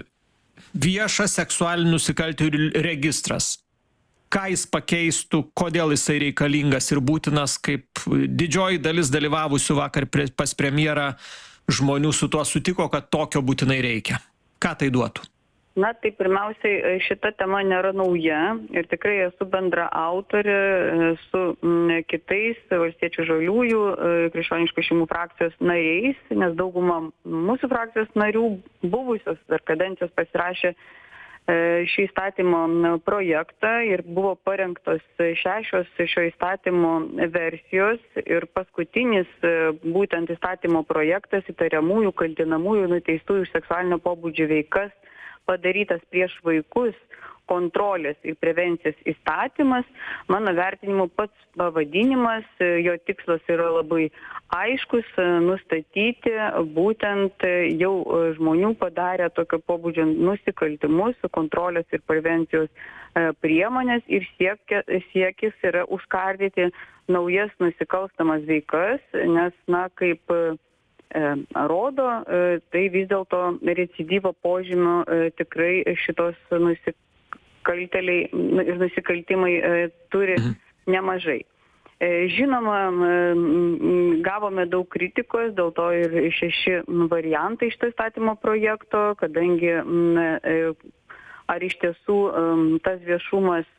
viešas seksualinių nusikaltėlių registras. Ką jis pakeistų, kodėl jisai reikalingas ir būtinas, kaip didžioji dalis dalyvavusių vakar pas premjerą žmonių su tuo sutiko, kad tokio būtinai reikia. Ką tai duotų? Na, tai pirmiausiai šita tema nėra nauja ir tikrai esu bendra autorė su kitais Valstiečių žaliųjų krikščioniškų šeimų frakcijos nariais, nes dauguma mūsų frakcijos narių buvusios dar kadencijos pasirašė šį įstatymo projektą ir buvo parengtos šešios šio įstatymo versijos ir paskutinis būtent įstatymo projektas įtariamųjų, kaltinamųjų, nuteistųjų už seksualinio pobūdžio veikas padarytas prieš vaikus kontrolės ir prevencijos įstatymas. Mano vertinimu pats pavadinimas, jo tikslas yra labai aiškus, nustatyti būtent jau žmonių padarę tokio pobūdžio nusikaltimus, kontrolės ir prevencijos priemonės ir siekia, siekis yra užkardyti naujas nusikalstamas veikas, nes, na, kaip rodo, tai vis dėlto recidyvo požymių tikrai šitos nusikaltėliai ir nusikaltimai turi nemažai. Žinoma, gavome daug kritikos, dėl to ir šeši variantai šito įstatymo projekto, kadangi ar iš tiesų tas viešumas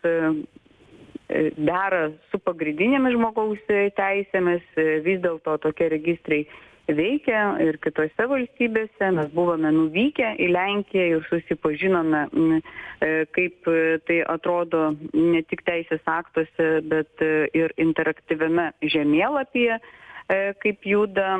dera su pagrindinėmis žmogaus teisėmis, vis dėlto tokie registrai veikia ir kitose valstybėse. Mes buvome nuvykę į Lenkiją ir susipažinome, kaip tai atrodo ne tik teisės aktuose, bet ir interaktyviame žemėlapyje, kaip juda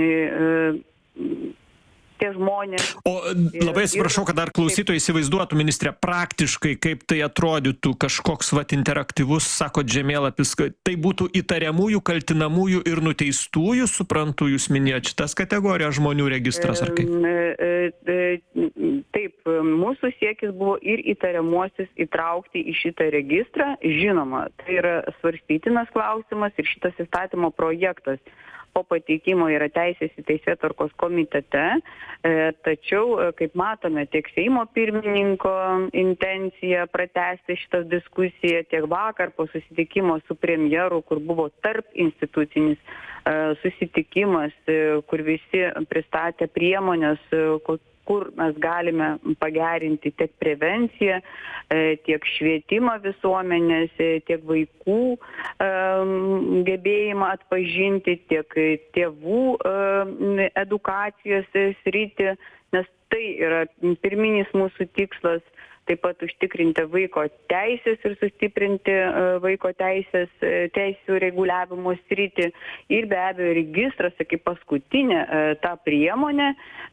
tie žmonės. O labai atsiprašau, kad dar klausytojai įsivaizduotų, ministrė, praktiškai, kaip tai atrodytų kažkoks vat interaktyvus, sakot, žemėlapis, tai būtų įtariamųjų, kaltinamųjų ir nuteistųjų, suprantu, jūs minėjot šitas kategorijas žmonių registras, ar kaip? Taip, mūsų siekis buvo ir įtariamuosius įtraukti į šitą registrą. Žinoma, tai yra svarstytinas klausimas ir šitas įstatymo projektas po pateikimo yra teisės į teisėtvarkos komitete, tačiau, kaip matome, tiek Seimo pirmininko intencija pratęsti šitą diskusiją, tiek vakar po susitikimo su premjeru, kur buvo tarp institucinis susitikimas, kur visi pristatė priemonės, kur mes galime pagerinti tiek prevenciją, tiek švietimą visuomenės, tiek vaikų gebėjimą atpažinti, tiek tėvų edukacijos sritį, nes tai yra pirminis mūsų tikslas, taip pat užtikrinti vaiko teisės ir sustiprinti vaiko teisės, teisių reguliavimo sritį ir be abejo registras, kaip paskutinė ta priemonė,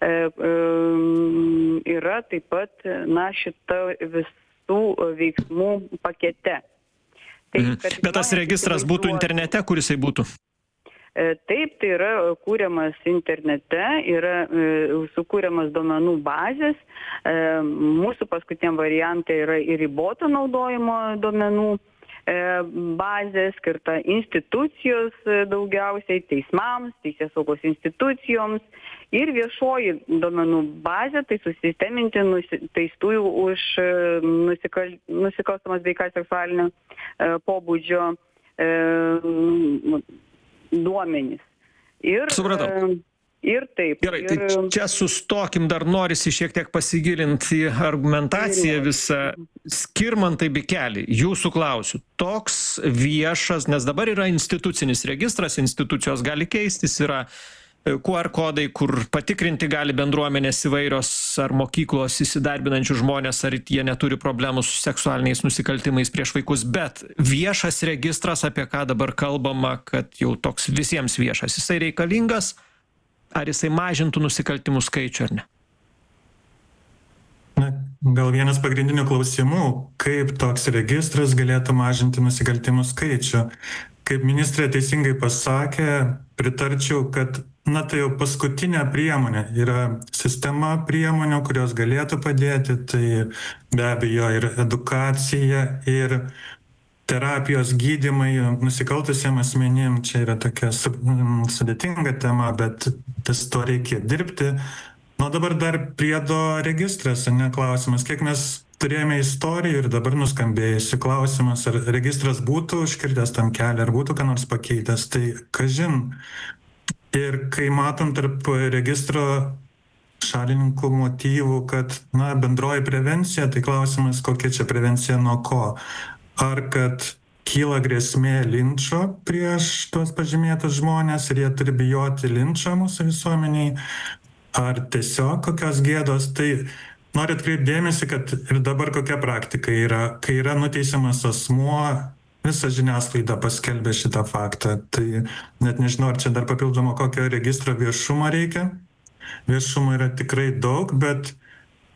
yra taip pat, na, šita visų veiksmų pakete. Tai, bet tas registras būtų internete, kur jisai būtų? Taip, tai yra kūriamas internete, yra sukūriamas duomenų bazės. Mūsų paskutiniam variantai yra ir riboto naudojimo duomenų bazė, skirta institucijos daugiausiai, teismams, teisėsaugos institucijoms ir viešoji duomenų bazė, tai susisteminti nuteistųjų už nusikal, nusikalstamas veikas seksualinio pobūdžio duomenys. Ir, supratau. Ir taip. Gerai, ir... tai čia sustokim, dar norisi šiek tiek pasigilinti į argumentaciją visą. Skirmantai Bikeli, jūsų klausiu, toks viešas, nes dabar yra institucinis registras, institucijos gali keistis, yra Q R kodai, kur patikrinti gali bendruomenės įvairios ar mokyklos įsidarbinančių žmonės, ar jie neturi problemų su seksualiniais nusikaltimais prieš vaikus, bet viešas registras, apie ką dabar kalbama, kad jau toks visiems viešas, jisai reikalingas, ar jisai mažintų nusikaltimų skaičių ar ne? Na, gal vienas pagrindinių klausimų, kaip toks registras galėtų mažinti nusikaltimų skaičių. Kaip ministrė teisingai pasakė, pritarčiau, kad na tai jau paskutinė priemonė yra sistema priemonių, kurios galėtų padėti, tai be abejo ir edukacija, ir terapijos gydymai nusikaltusiem asmenim, čia yra tokia sudėtinga tema, bet tas to reikia dirbti. Nu dabar dar priedo registras, ne klausimas, kiek mes turėjome istorijų ir dabar nuskambėjusi klausimas, ar registras būtų užkirtęs tam kelią, ar būtų ką nors pakeitęs, tai kažin. Ir kai matom tarp registro šalininkų motyvų, kad na, bendroji prevencija, tai klausimas, kokia čia prevencija nuo ko. Ar kad kyla grėsmė linčo prieš tuos pažymėtus žmonės ir jie turi bijoti linčo mūsų visuomeniai, ar tiesiog kokios gėdos, tai noriu atkreipti dėmesį, kad ir dabar kokia praktika yra, kai yra nuteisiamas asmuo, visa žiniasklaida paskelbė šitą faktą. Tai net nežinau, ar čia dar papildomo kokio registro viešumo reikia. Viešumo yra tikrai daug, bet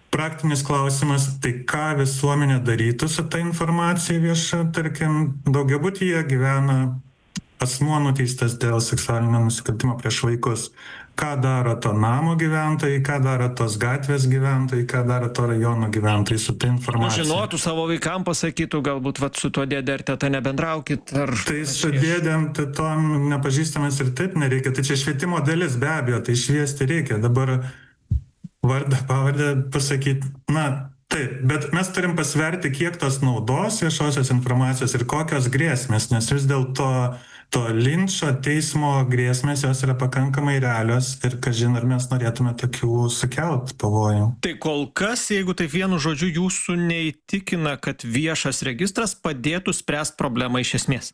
praktinis klausimas, tai ką visuomenė darytų su ta informacija vieša, tarkim, daugiabutyje gyvena asmuo nuteistas dėl seksualinio nusikaltimo prieš vaikus. Ką daro to namo gyventojai, ką daro tos gatvės gyventojai, ką daro to rajono gyventojai su ta informacija. Žinotų, savo vaikam pasakytų, galbūt vat, su tuo dėdė ar teta nebendraukit. Ar... Tai su dėdėm, tai tom nepažįstamas ir taip nereikia. Tai čia švietimo dalis be abejo, tai šviesti reikia. Dabar vardą, pavardę pasakyti, na taip, bet mes turim pasverti, kiek tos naudos viešosios informacijos ir kokios grėsmės, nes vis dėlto to linčo teismo grėsmės jos yra pakankamai realios ir kažin ar mes norėtume tokių sukelt pavojų. Tai kol kas, jeigu taip vienu žodžiu, jūsų neįtikina, kad viešas registras padėtų spręsti problemą iš esmės?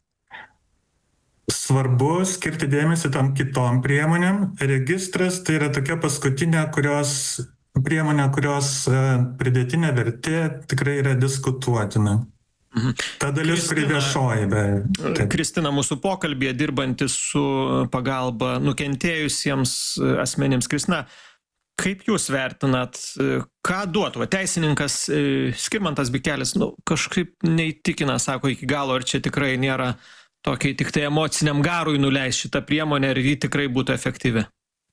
Svarbu skirti dėmesį tam kitom priemonėm. Registras tai yra tokia paskutinė, kurios priemonė, kurios pridėtinė vertė tikrai yra diskutuotina. Mhm. Ta dalis, kuri viešoji, bet... Kristina, mūsų pokalbėje dirbantis su pagalba nukentėjusiems asmenims. Kristina, kaip jūs vertinat, ką duotų? Teisininkas Skirmantas Bikelis, nu, kažkaip neįtikina, sako, iki galo, ar čia tikrai nėra tokiai tik tai emociniam garui nuleis šitą priemonę, ar ji tikrai būtų efektyvi?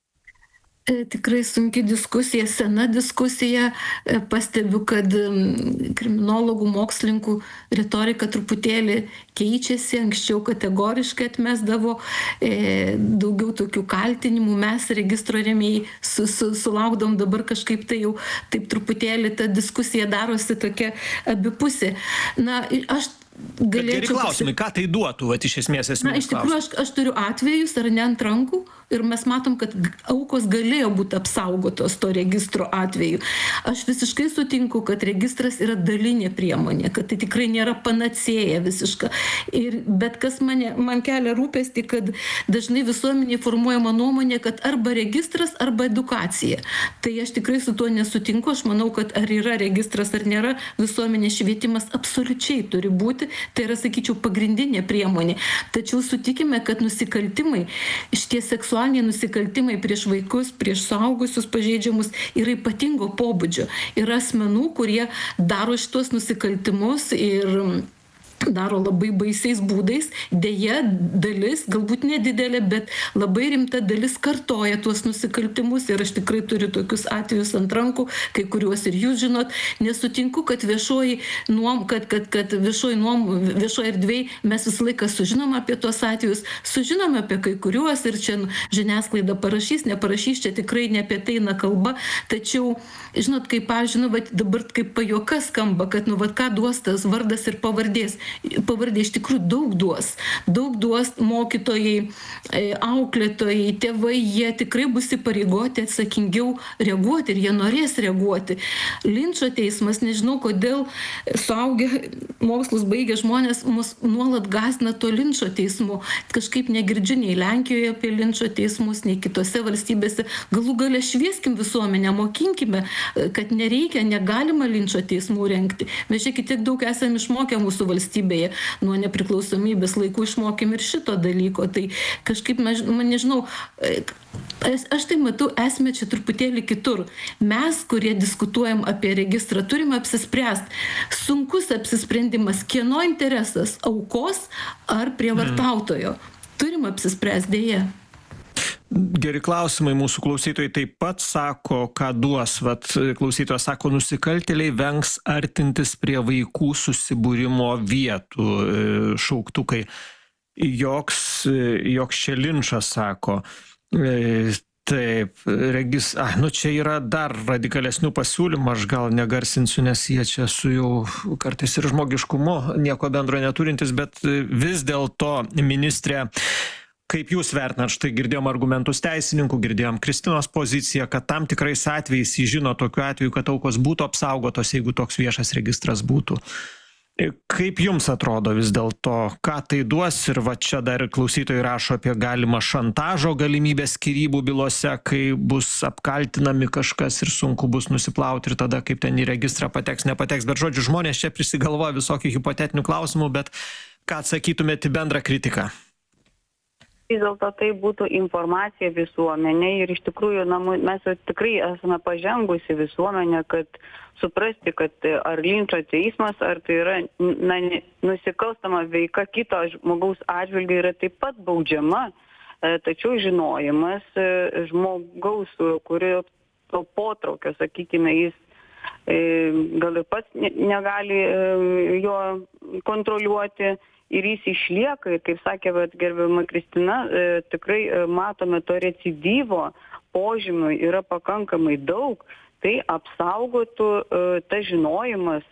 Tikrai sunki diskusija, sena diskusija. Pastebiu, kad kriminologų, mokslininkų retorika truputėlį keičiasi. Anksčiau kategoriškai atmesdavo e, daugiau tokių kaltinimų. Mes registro rėmėjai su, su, sulaukdom dabar kažkaip tai jau taip truputėlį ta diskusija darosi tokia abipusė. Na, aš galėčiau... Geri klausimai, ką tai duotų, vat, iš esmės esmės? Na, iš tikrųjų, aš, aš turiu atvejus, ar ne ant rankų, ir mes matom, kad aukos galėjo būti apsaugotos to registro atveju. Aš visiškai sutinku, kad registras yra dalinė priemonė, kad tai tikrai nėra panacėja visiška. Ir, bet kas mane, man kelia rūpestį, kad dažnai visuomenė formuojama nuomonė, kad arba registras, arba edukacija. Tai aš tikrai su tuo nesutinku. Aš manau, kad ar yra registras, ar nėra, visuomenės švietimas absoliučiai turi būti. Tai yra, sakyčiau, pagrindinė priemonė. Tačiau sutikime, kad nusikaltimai, šitie seksualiniai nusikaltimai prieš vaikus, prieš suaugusius pažeidžiamus yra ypatingo pobūdžio. Yra asmenų, kurie daro šitos nusikaltimus ir daro labai baisiais būdais. Deja, dalis, galbūt nedidelė, bet labai rimta dalis kartoja tuos nusikaltimus ir aš tikrai turiu tokius atvejus ant rankų, kai kuriuos ir jūs žinot. Nesutinku, kad viešoji nuom, kad, kad, kad viešoji nuom, viešoji erdvėj mes visą laiką sužinom apie tuos atvejus, sužinom apie kai kuriuos ir čia žiniasklaida parašys, neparašys, čia tikrai ne apie tai eina kalba. Tačiau, žinot, kaip, pavyzdžiui, nu, dabar kaip pajuoka skamba, kad, nu, vat, ką duos tas vardas ir pavardės. Pavardė iš tikrųjų daug duos. Daug duos mokytojai, auklėtojai, tėvai, jie tikrai bus įpareigoti atsakingiau reaguoti ir jie norės reaguoti. Linčo teismas, nežinau kodėl suaugę mokslus baigę žmonės mus nuolat gąsdina to linčo teismu. Kažkaip negirdžiu nei Lenkijoje apie linčo teismus, nei kitose valstybėse. Galų gale švieskim visuomenę, mokinkime, kad nereikia, negalima linčo teismų rengti. Mes čia tiek daug esame išmokę mūsų valstybėje. Nuo nepriklausomybės laikų išmokėm ir šito dalyko. Tai kažkaip, man nežinau, aš tai matau esmę čia truputėlį kitur. Mes, kurie diskutuojam apie registrą, turime apsispręsti. Sunkus apsisprendimas, kieno interesas, aukos ar prievartautojo. Turim apsispręsti, dėja. Geri klausimai, mūsų klausytojai taip pat sako, ką duos. Vat klausytojas sako, nusikaltėliai vengs artintis prie vaikų susibūrimo vietų, šauktukai. Joks, joks čia linčas, sako. Taip, regis, ah, nu čia yra dar radikalesnių pasiūlymų, aš gal negarsinsiu, nes jie čia su jau kartais ir žmogiškumu nieko bendro neturintis, bet vis dėlto, ministrė, kaip jūs vertinat, štai girdėjom argumentus teisininkų, girdėjom Kristinos poziciją, kad tam tikrais atvejais jis žino tokiu atveju, kad aukos būtų apsaugotos, jeigu toks viešas registras būtų. Kaip jums atrodo vis dėlto, ką tai duos? Ir va čia dar klausytojai rašo apie galimą šantažo galimybę skyrybų bylose, kai bus apkaltinami kažkas ir sunku bus nusiplauti ir tada kaip ten į registrą pateks, nepateks. Bet žodžiu, žmonės čia prisigalvoja visokių hipotetinių klausimų, bet ką atsakytumėte į bendrą kritiką? vis dėlto tai būtų informacija visuomenė ir iš tikrųjų na, mes jau tikrai esame pažengusi visuomenė, kad suprasti, kad ar linčo teismas, ar tai yra na, nusikalstama veika kito žmogaus atžvilgiu yra taip pat baudžiama, tačiau žinojimas žmogaus, kurio to potraukio, sakykime, jis gal ir pats negali jo kontroliuoti ir jis išlieka, ir kaip sakė vat, gerbiama Kristina, tikrai matome to recidyvo požymių yra pakankamai daug, tai apsaugotų tas žinojimas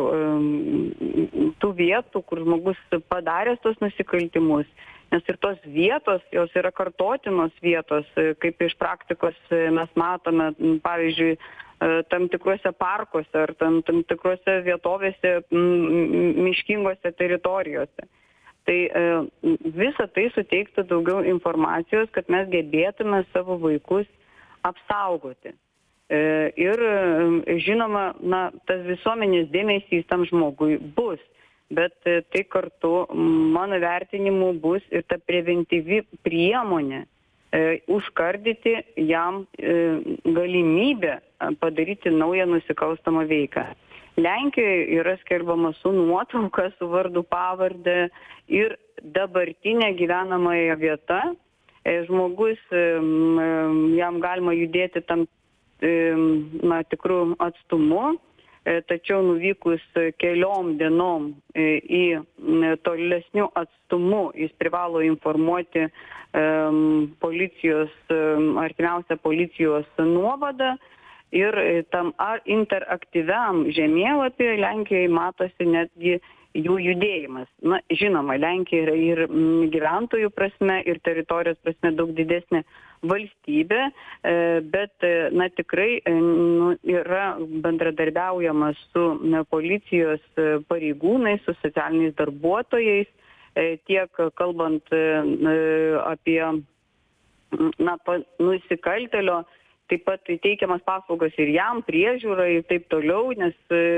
tų vietų, kur žmogus padaręs tos nusikaltimus, nes ir tos vietos, jos yra kartotinos vietos, kaip iš praktikos mes matome, pavyzdžiui, tam tikruose parkuose ar tam, tam tikruose vietovėse, miškingose teritorijose. Tai visa tai suteiktų daugiau informacijos, kad mes gebėtume savo vaikus apsaugoti. Ir žinoma, na, tas visuomenės dėmesys tam žmogui bus, bet tai kartu mano vertinimu bus ir ta preventyvi priemonė užkardyti jam galimybę padaryti naują nusikalstamą veiką. Lenkijoje yra skelbiama su nuotrauka, su vardu pavarde ir dabartinė gyvenamąją vieta. Žmogus, jam galima judėti tam na, tikrų atstumu, tačiau nuvykus keliom dienom į tolesnių atstumų jis privalo informuoti policijos, artimiausią policijos nuovadą ir tam interaktyviam žemėlapyje Lenkijoje matosi netgi jų judėjimas. Na, žinoma, Lenkija yra ir gyventojų prasme, ir teritorijos prasme daug didesnė valstybė, bet na, tikrai nu, yra bendradarbiaujama su ne, policijos pareigūnais, su socialiniais darbuotojais, tiek kalbant apie na, nusikaltelio, taip pat teikiamas paslaugas ir jam, priežiūrai ir taip toliau, nes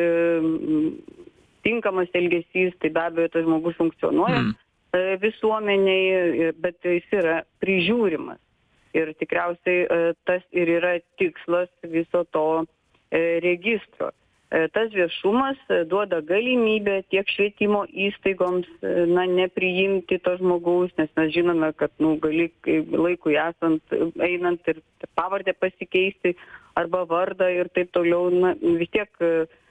tinkamas elgesys, tai be abejo, tas žmogus funkcionuoja mm. visuomeniai, bet jis yra prižiūrimas. Ir tikriausiai tas ir yra tikslas viso to registro. Tas viešumas duoda galimybę tiek švietimo įstaigoms na, nepriimti to žmogaus, nes mes žinome, kad nu, gali laikui esant, einant ir pavardę pasikeisti arba vardą ir taip toliau, na, vis tiek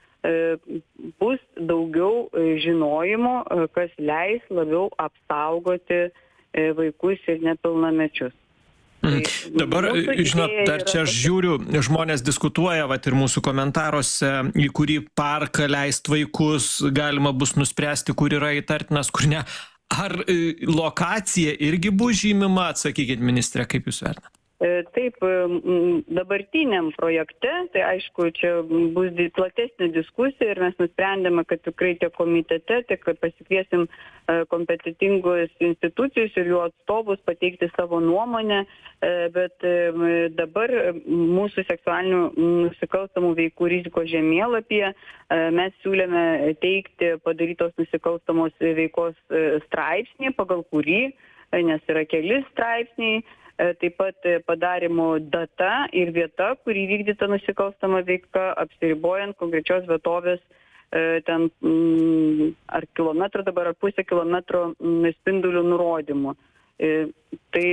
bus daugiau žinojimo, kas leis labiau apsaugoti vaikus ir nepilnamečius. Mm. Dabar, žinot, dar čia aš žiūriu, žmonės diskutuoja, vat ir mūsų komentaruose, į kurį parką leist vaikus, galima bus nuspręsti, kur yra įtartinas, kur ne. Ar lokacija irgi bus žymima, atsakykit, ministrė, kaip jūs vertinate? Taip, dabartiniam projekte, tai aišku, čia bus platesnė diskusija ir mes nusprendėme, kad tikrai tiek komitete, tiek pasikviesim kompetitingus institucijus ir jų atstovus pateikti savo nuomonę, bet dabar mūsų seksualinių nusikalstamų veikų rizikos žemėlapyje mes siūlėme teikti padarytos nusikalstamos veikos straipsnį, pagal kurį, nes yra keli straipsniai, taip pat padarimo data ir vieta, kur įvykdyta nusikalstama veika, apsiribojant konkrečios vietovės ten ar kilometrą dabar, ar pusę kilometro spindulių nurodymų. Tai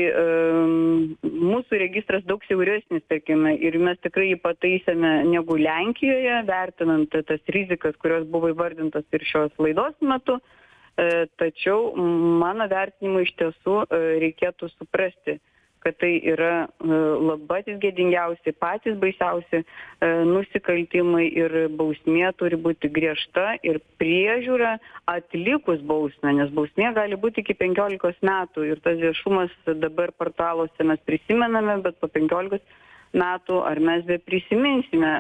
mūsų registras daug siauresnis, tarkime, ir mes tikrai jį pataisėme negu Lenkijoje, vertinant tas rizikas, kurios buvo įvardintos ir šios laidos metu. Tačiau mano vertinimu iš tiesų reikėtų suprasti, kad tai yra labai gėdingiausi, patys baisiausi nusikaltimai ir bausmė turi būti griežta ir priežiūra atlikus bausmę, nes bausmė gali būti iki penkiolikos metų ir tas viešumas dabar portaluose mes prisimename, bet po penkiolikos metų ar mes be prisiminsime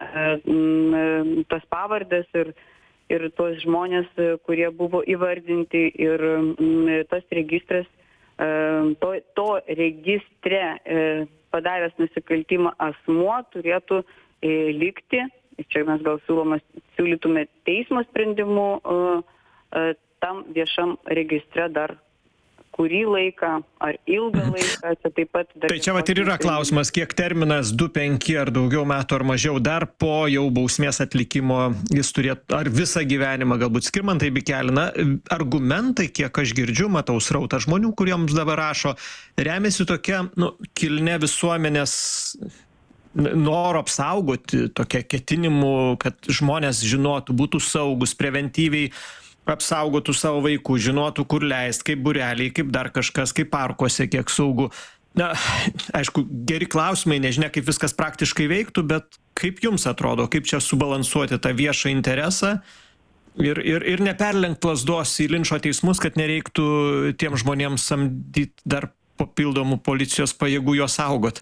tas pavardės ir, ir tuos žmonės, kurie buvo įvardinti ir tas registras To, to registre padaręs nusikaltimą asmuo turėtų likti, čia mes gal siūlomas, siūlytume teismo sprendimu, tam viešam registre dar kurį laiką, ar ilgą laiką, čia taip pat... Tai čia vat ir yra klausimas, kiek terminas du, penki ar daugiau metų ar mažiau, dar po jau bausmės atlikimo jis turėtų, ar visą gyvenimą galbūt. Skirmantai Bikelina, argumentai, kiek aš girdžiu, matau srautą žmonių, kuriems dabar rašo, remiasi tokia, nu, kilne visuomenės noro apsaugoti, tokia ketinimu, kad žmonės žinotų, būtų saugus, preventyviai apsaugotų savo vaikų, žinotų, kur leist, kaip bureliai, kaip dar kažkas, kaip parkuose, kiek saugu. Na, aišku, geri klausimai, nežinia, kaip viskas praktiškai veiktų, bet kaip jums atrodo, kaip čia subalansuoti tą viešą interesą ir, ir, ir neperlenkt lasdos į linčo teismus, kad nereiktų tiem žmonėms samdyti dar papildomų policijos pajėgų juos saugot.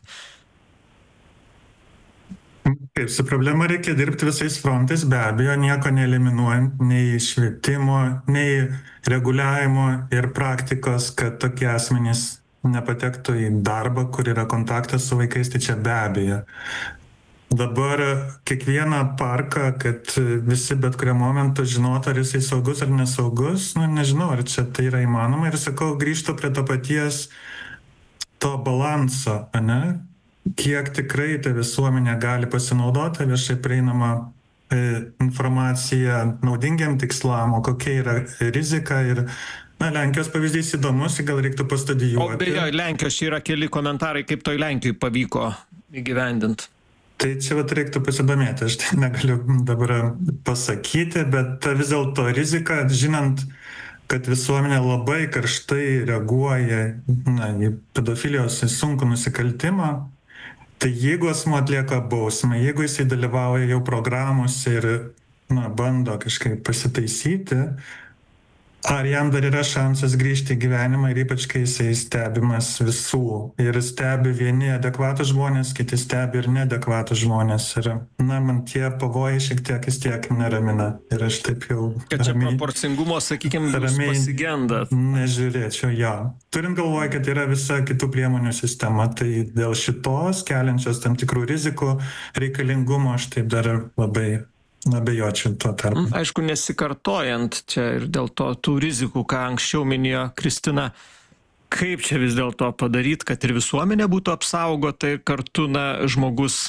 Kaip su problema reikia dirbti visais frontais, be abejo, nieko neeliminuojant, nei švietimo, nei reguliavimo ir praktikos, kad tokie asmenys nepatektų į darbą, kur yra kontaktas su vaikais, tai čia be abejo. Dabar kiekvieną parką, kad visi bet kuriuo momentu žinotų, ar jisai saugus ar nesaugus, nu nežinau, ar čia tai yra įmanoma. Ir sakau, grįžtu prie to paties to balanso, ane? Kiek tikrai ta visuomenė gali pasinaudoti viešai prieinamą e, informaciją naudingiam tikslam, o kokia yra rizika. Ir na, Lenkijos pavyzdys įdomus, gal reiktų pastudijuoti. O beje, Lenkijos čia yra keli komentarai, kaip toj Lenkijai pavyko įgyvendinti. Tai čia vat reiktų pasidomėti, aš tai negaliu dabar pasakyti, bet vis dėlto rizika, žinant, kad visuomenė labai karštai reaguoja na, į pedofilijos, į sunkų nusikaltimą, tai jeigu asmuo atlieka bausmę, jeigu jisai dalyvauja jau programuose ir na, bando kažkaip pasitaisyti, ar jam dar yra šansas grįžti į gyvenimą ir ypač, kai jisai stebimas visų. Ir stebi vieni adekvatų žmonės, kiti stebi ir neadekvatų žmonės. Ir na, man tie pavojai šiek tiek vis tiek neramina. Ir aš taip jau... Kad čia ramiai, proporcingumo, sakykime, jūs pasigendat. Nežiūrėčiau, jo. Turint galvoje, kad yra visa kitų priemonių sistema, tai dėl šitos keliančios tam tikrų rizikų reikalingumo aš taip dar labai... Nabejočiau tuo tarpu. Aišku, nesikartojant čia ir dėl to tų rizikų, ką anksčiau minėjo Kristina, kaip čia vis dėlto padaryti, kad ir visuomenė būtų apsaugota ir kartu, na, žmogus,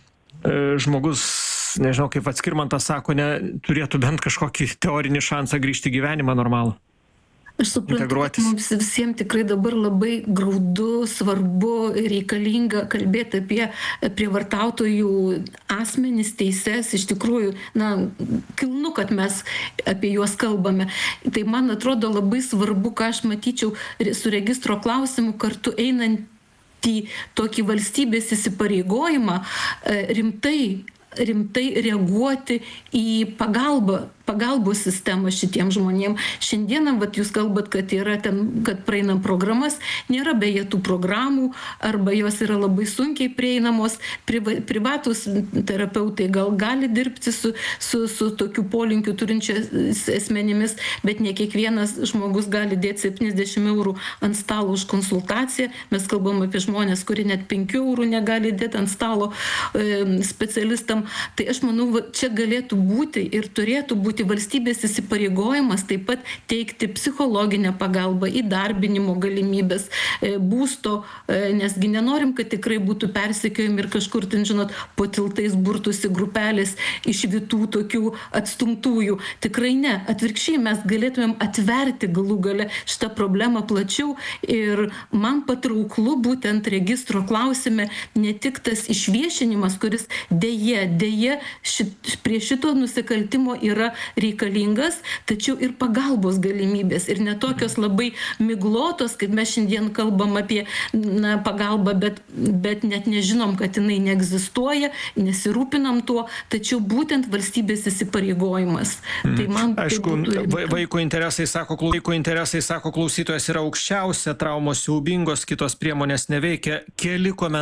žmogus, nežinau, kaip Skirmantas sako, ne, turėtų bent kažkokį teorinį šansą grįžti į gyvenimą normalų. Aš suprantu, kad mums visiems tikrai dabar labai graudu, svarbu, reikalinga kalbėti apie prievartautojų asmenis, teises. Iš tikrųjų, na, kilnu, kad mes apie juos kalbame. Tai man atrodo labai svarbu, ką aš matyčiau su registro klausimu kartu einant į tokį valstybės įsipareigojimą rimtai, rimtai reaguoti į pagalbą. pagalbos sistemą šitiem žmonėm. Šiandieną, vat, jūs kalbat, kad yra ten, kad praeinam programas, nėra beje tų programų, arba jos yra labai sunkiai prieinamos. Priva, privatus terapeutai gal gali dirbti su, su, su tokiu polinkiu turinčiais asmenimis, bet ne kiekvienas žmogus gali dėti septyniasdešimt eurų ant stalo už konsultaciją. Mes kalbam apie žmonės, kurie net penkių eurų negali dėti ant stalo e, specialistam. Tai aš manau, va, čia galėtų būti ir turėtų būti valstybės įsipareigojimas taip pat teikti psichologinę pagalbą, įdarbinimo galimybės, būsto, nesgi nenorim, kad tikrai būtų persekiojami ir kažkur, ten, žinot, po tiltais burtųsi grupelės išvytų tokių atstumtųjų. Tikrai ne. Atvirkščiai mes galėtumėm atverti galų gale šitą problemą plačiau ir man patrauklu būtent registro klausime ne tik tas išviešinimas, kuris dėje, dėje šit, prie šito nusikaltimo yra reikalingas, tačiau ir pagalbos galimybės. Ir netokios labai miglotos, kaip mes šiandien kalbam apie na, pagalbą, bet, bet net nežinom, kad jinai neegzistuoja, nesirūpinam tuo, tačiau būtent valstybės įsipareigojimas. Hmm. Tai man aišku, tai vaiko interesai, sako, vaiko interesai, sako klausytojas, yra aukščiausia, traumos siaubingos, kitos priemonės neveikia. Keli komentarai.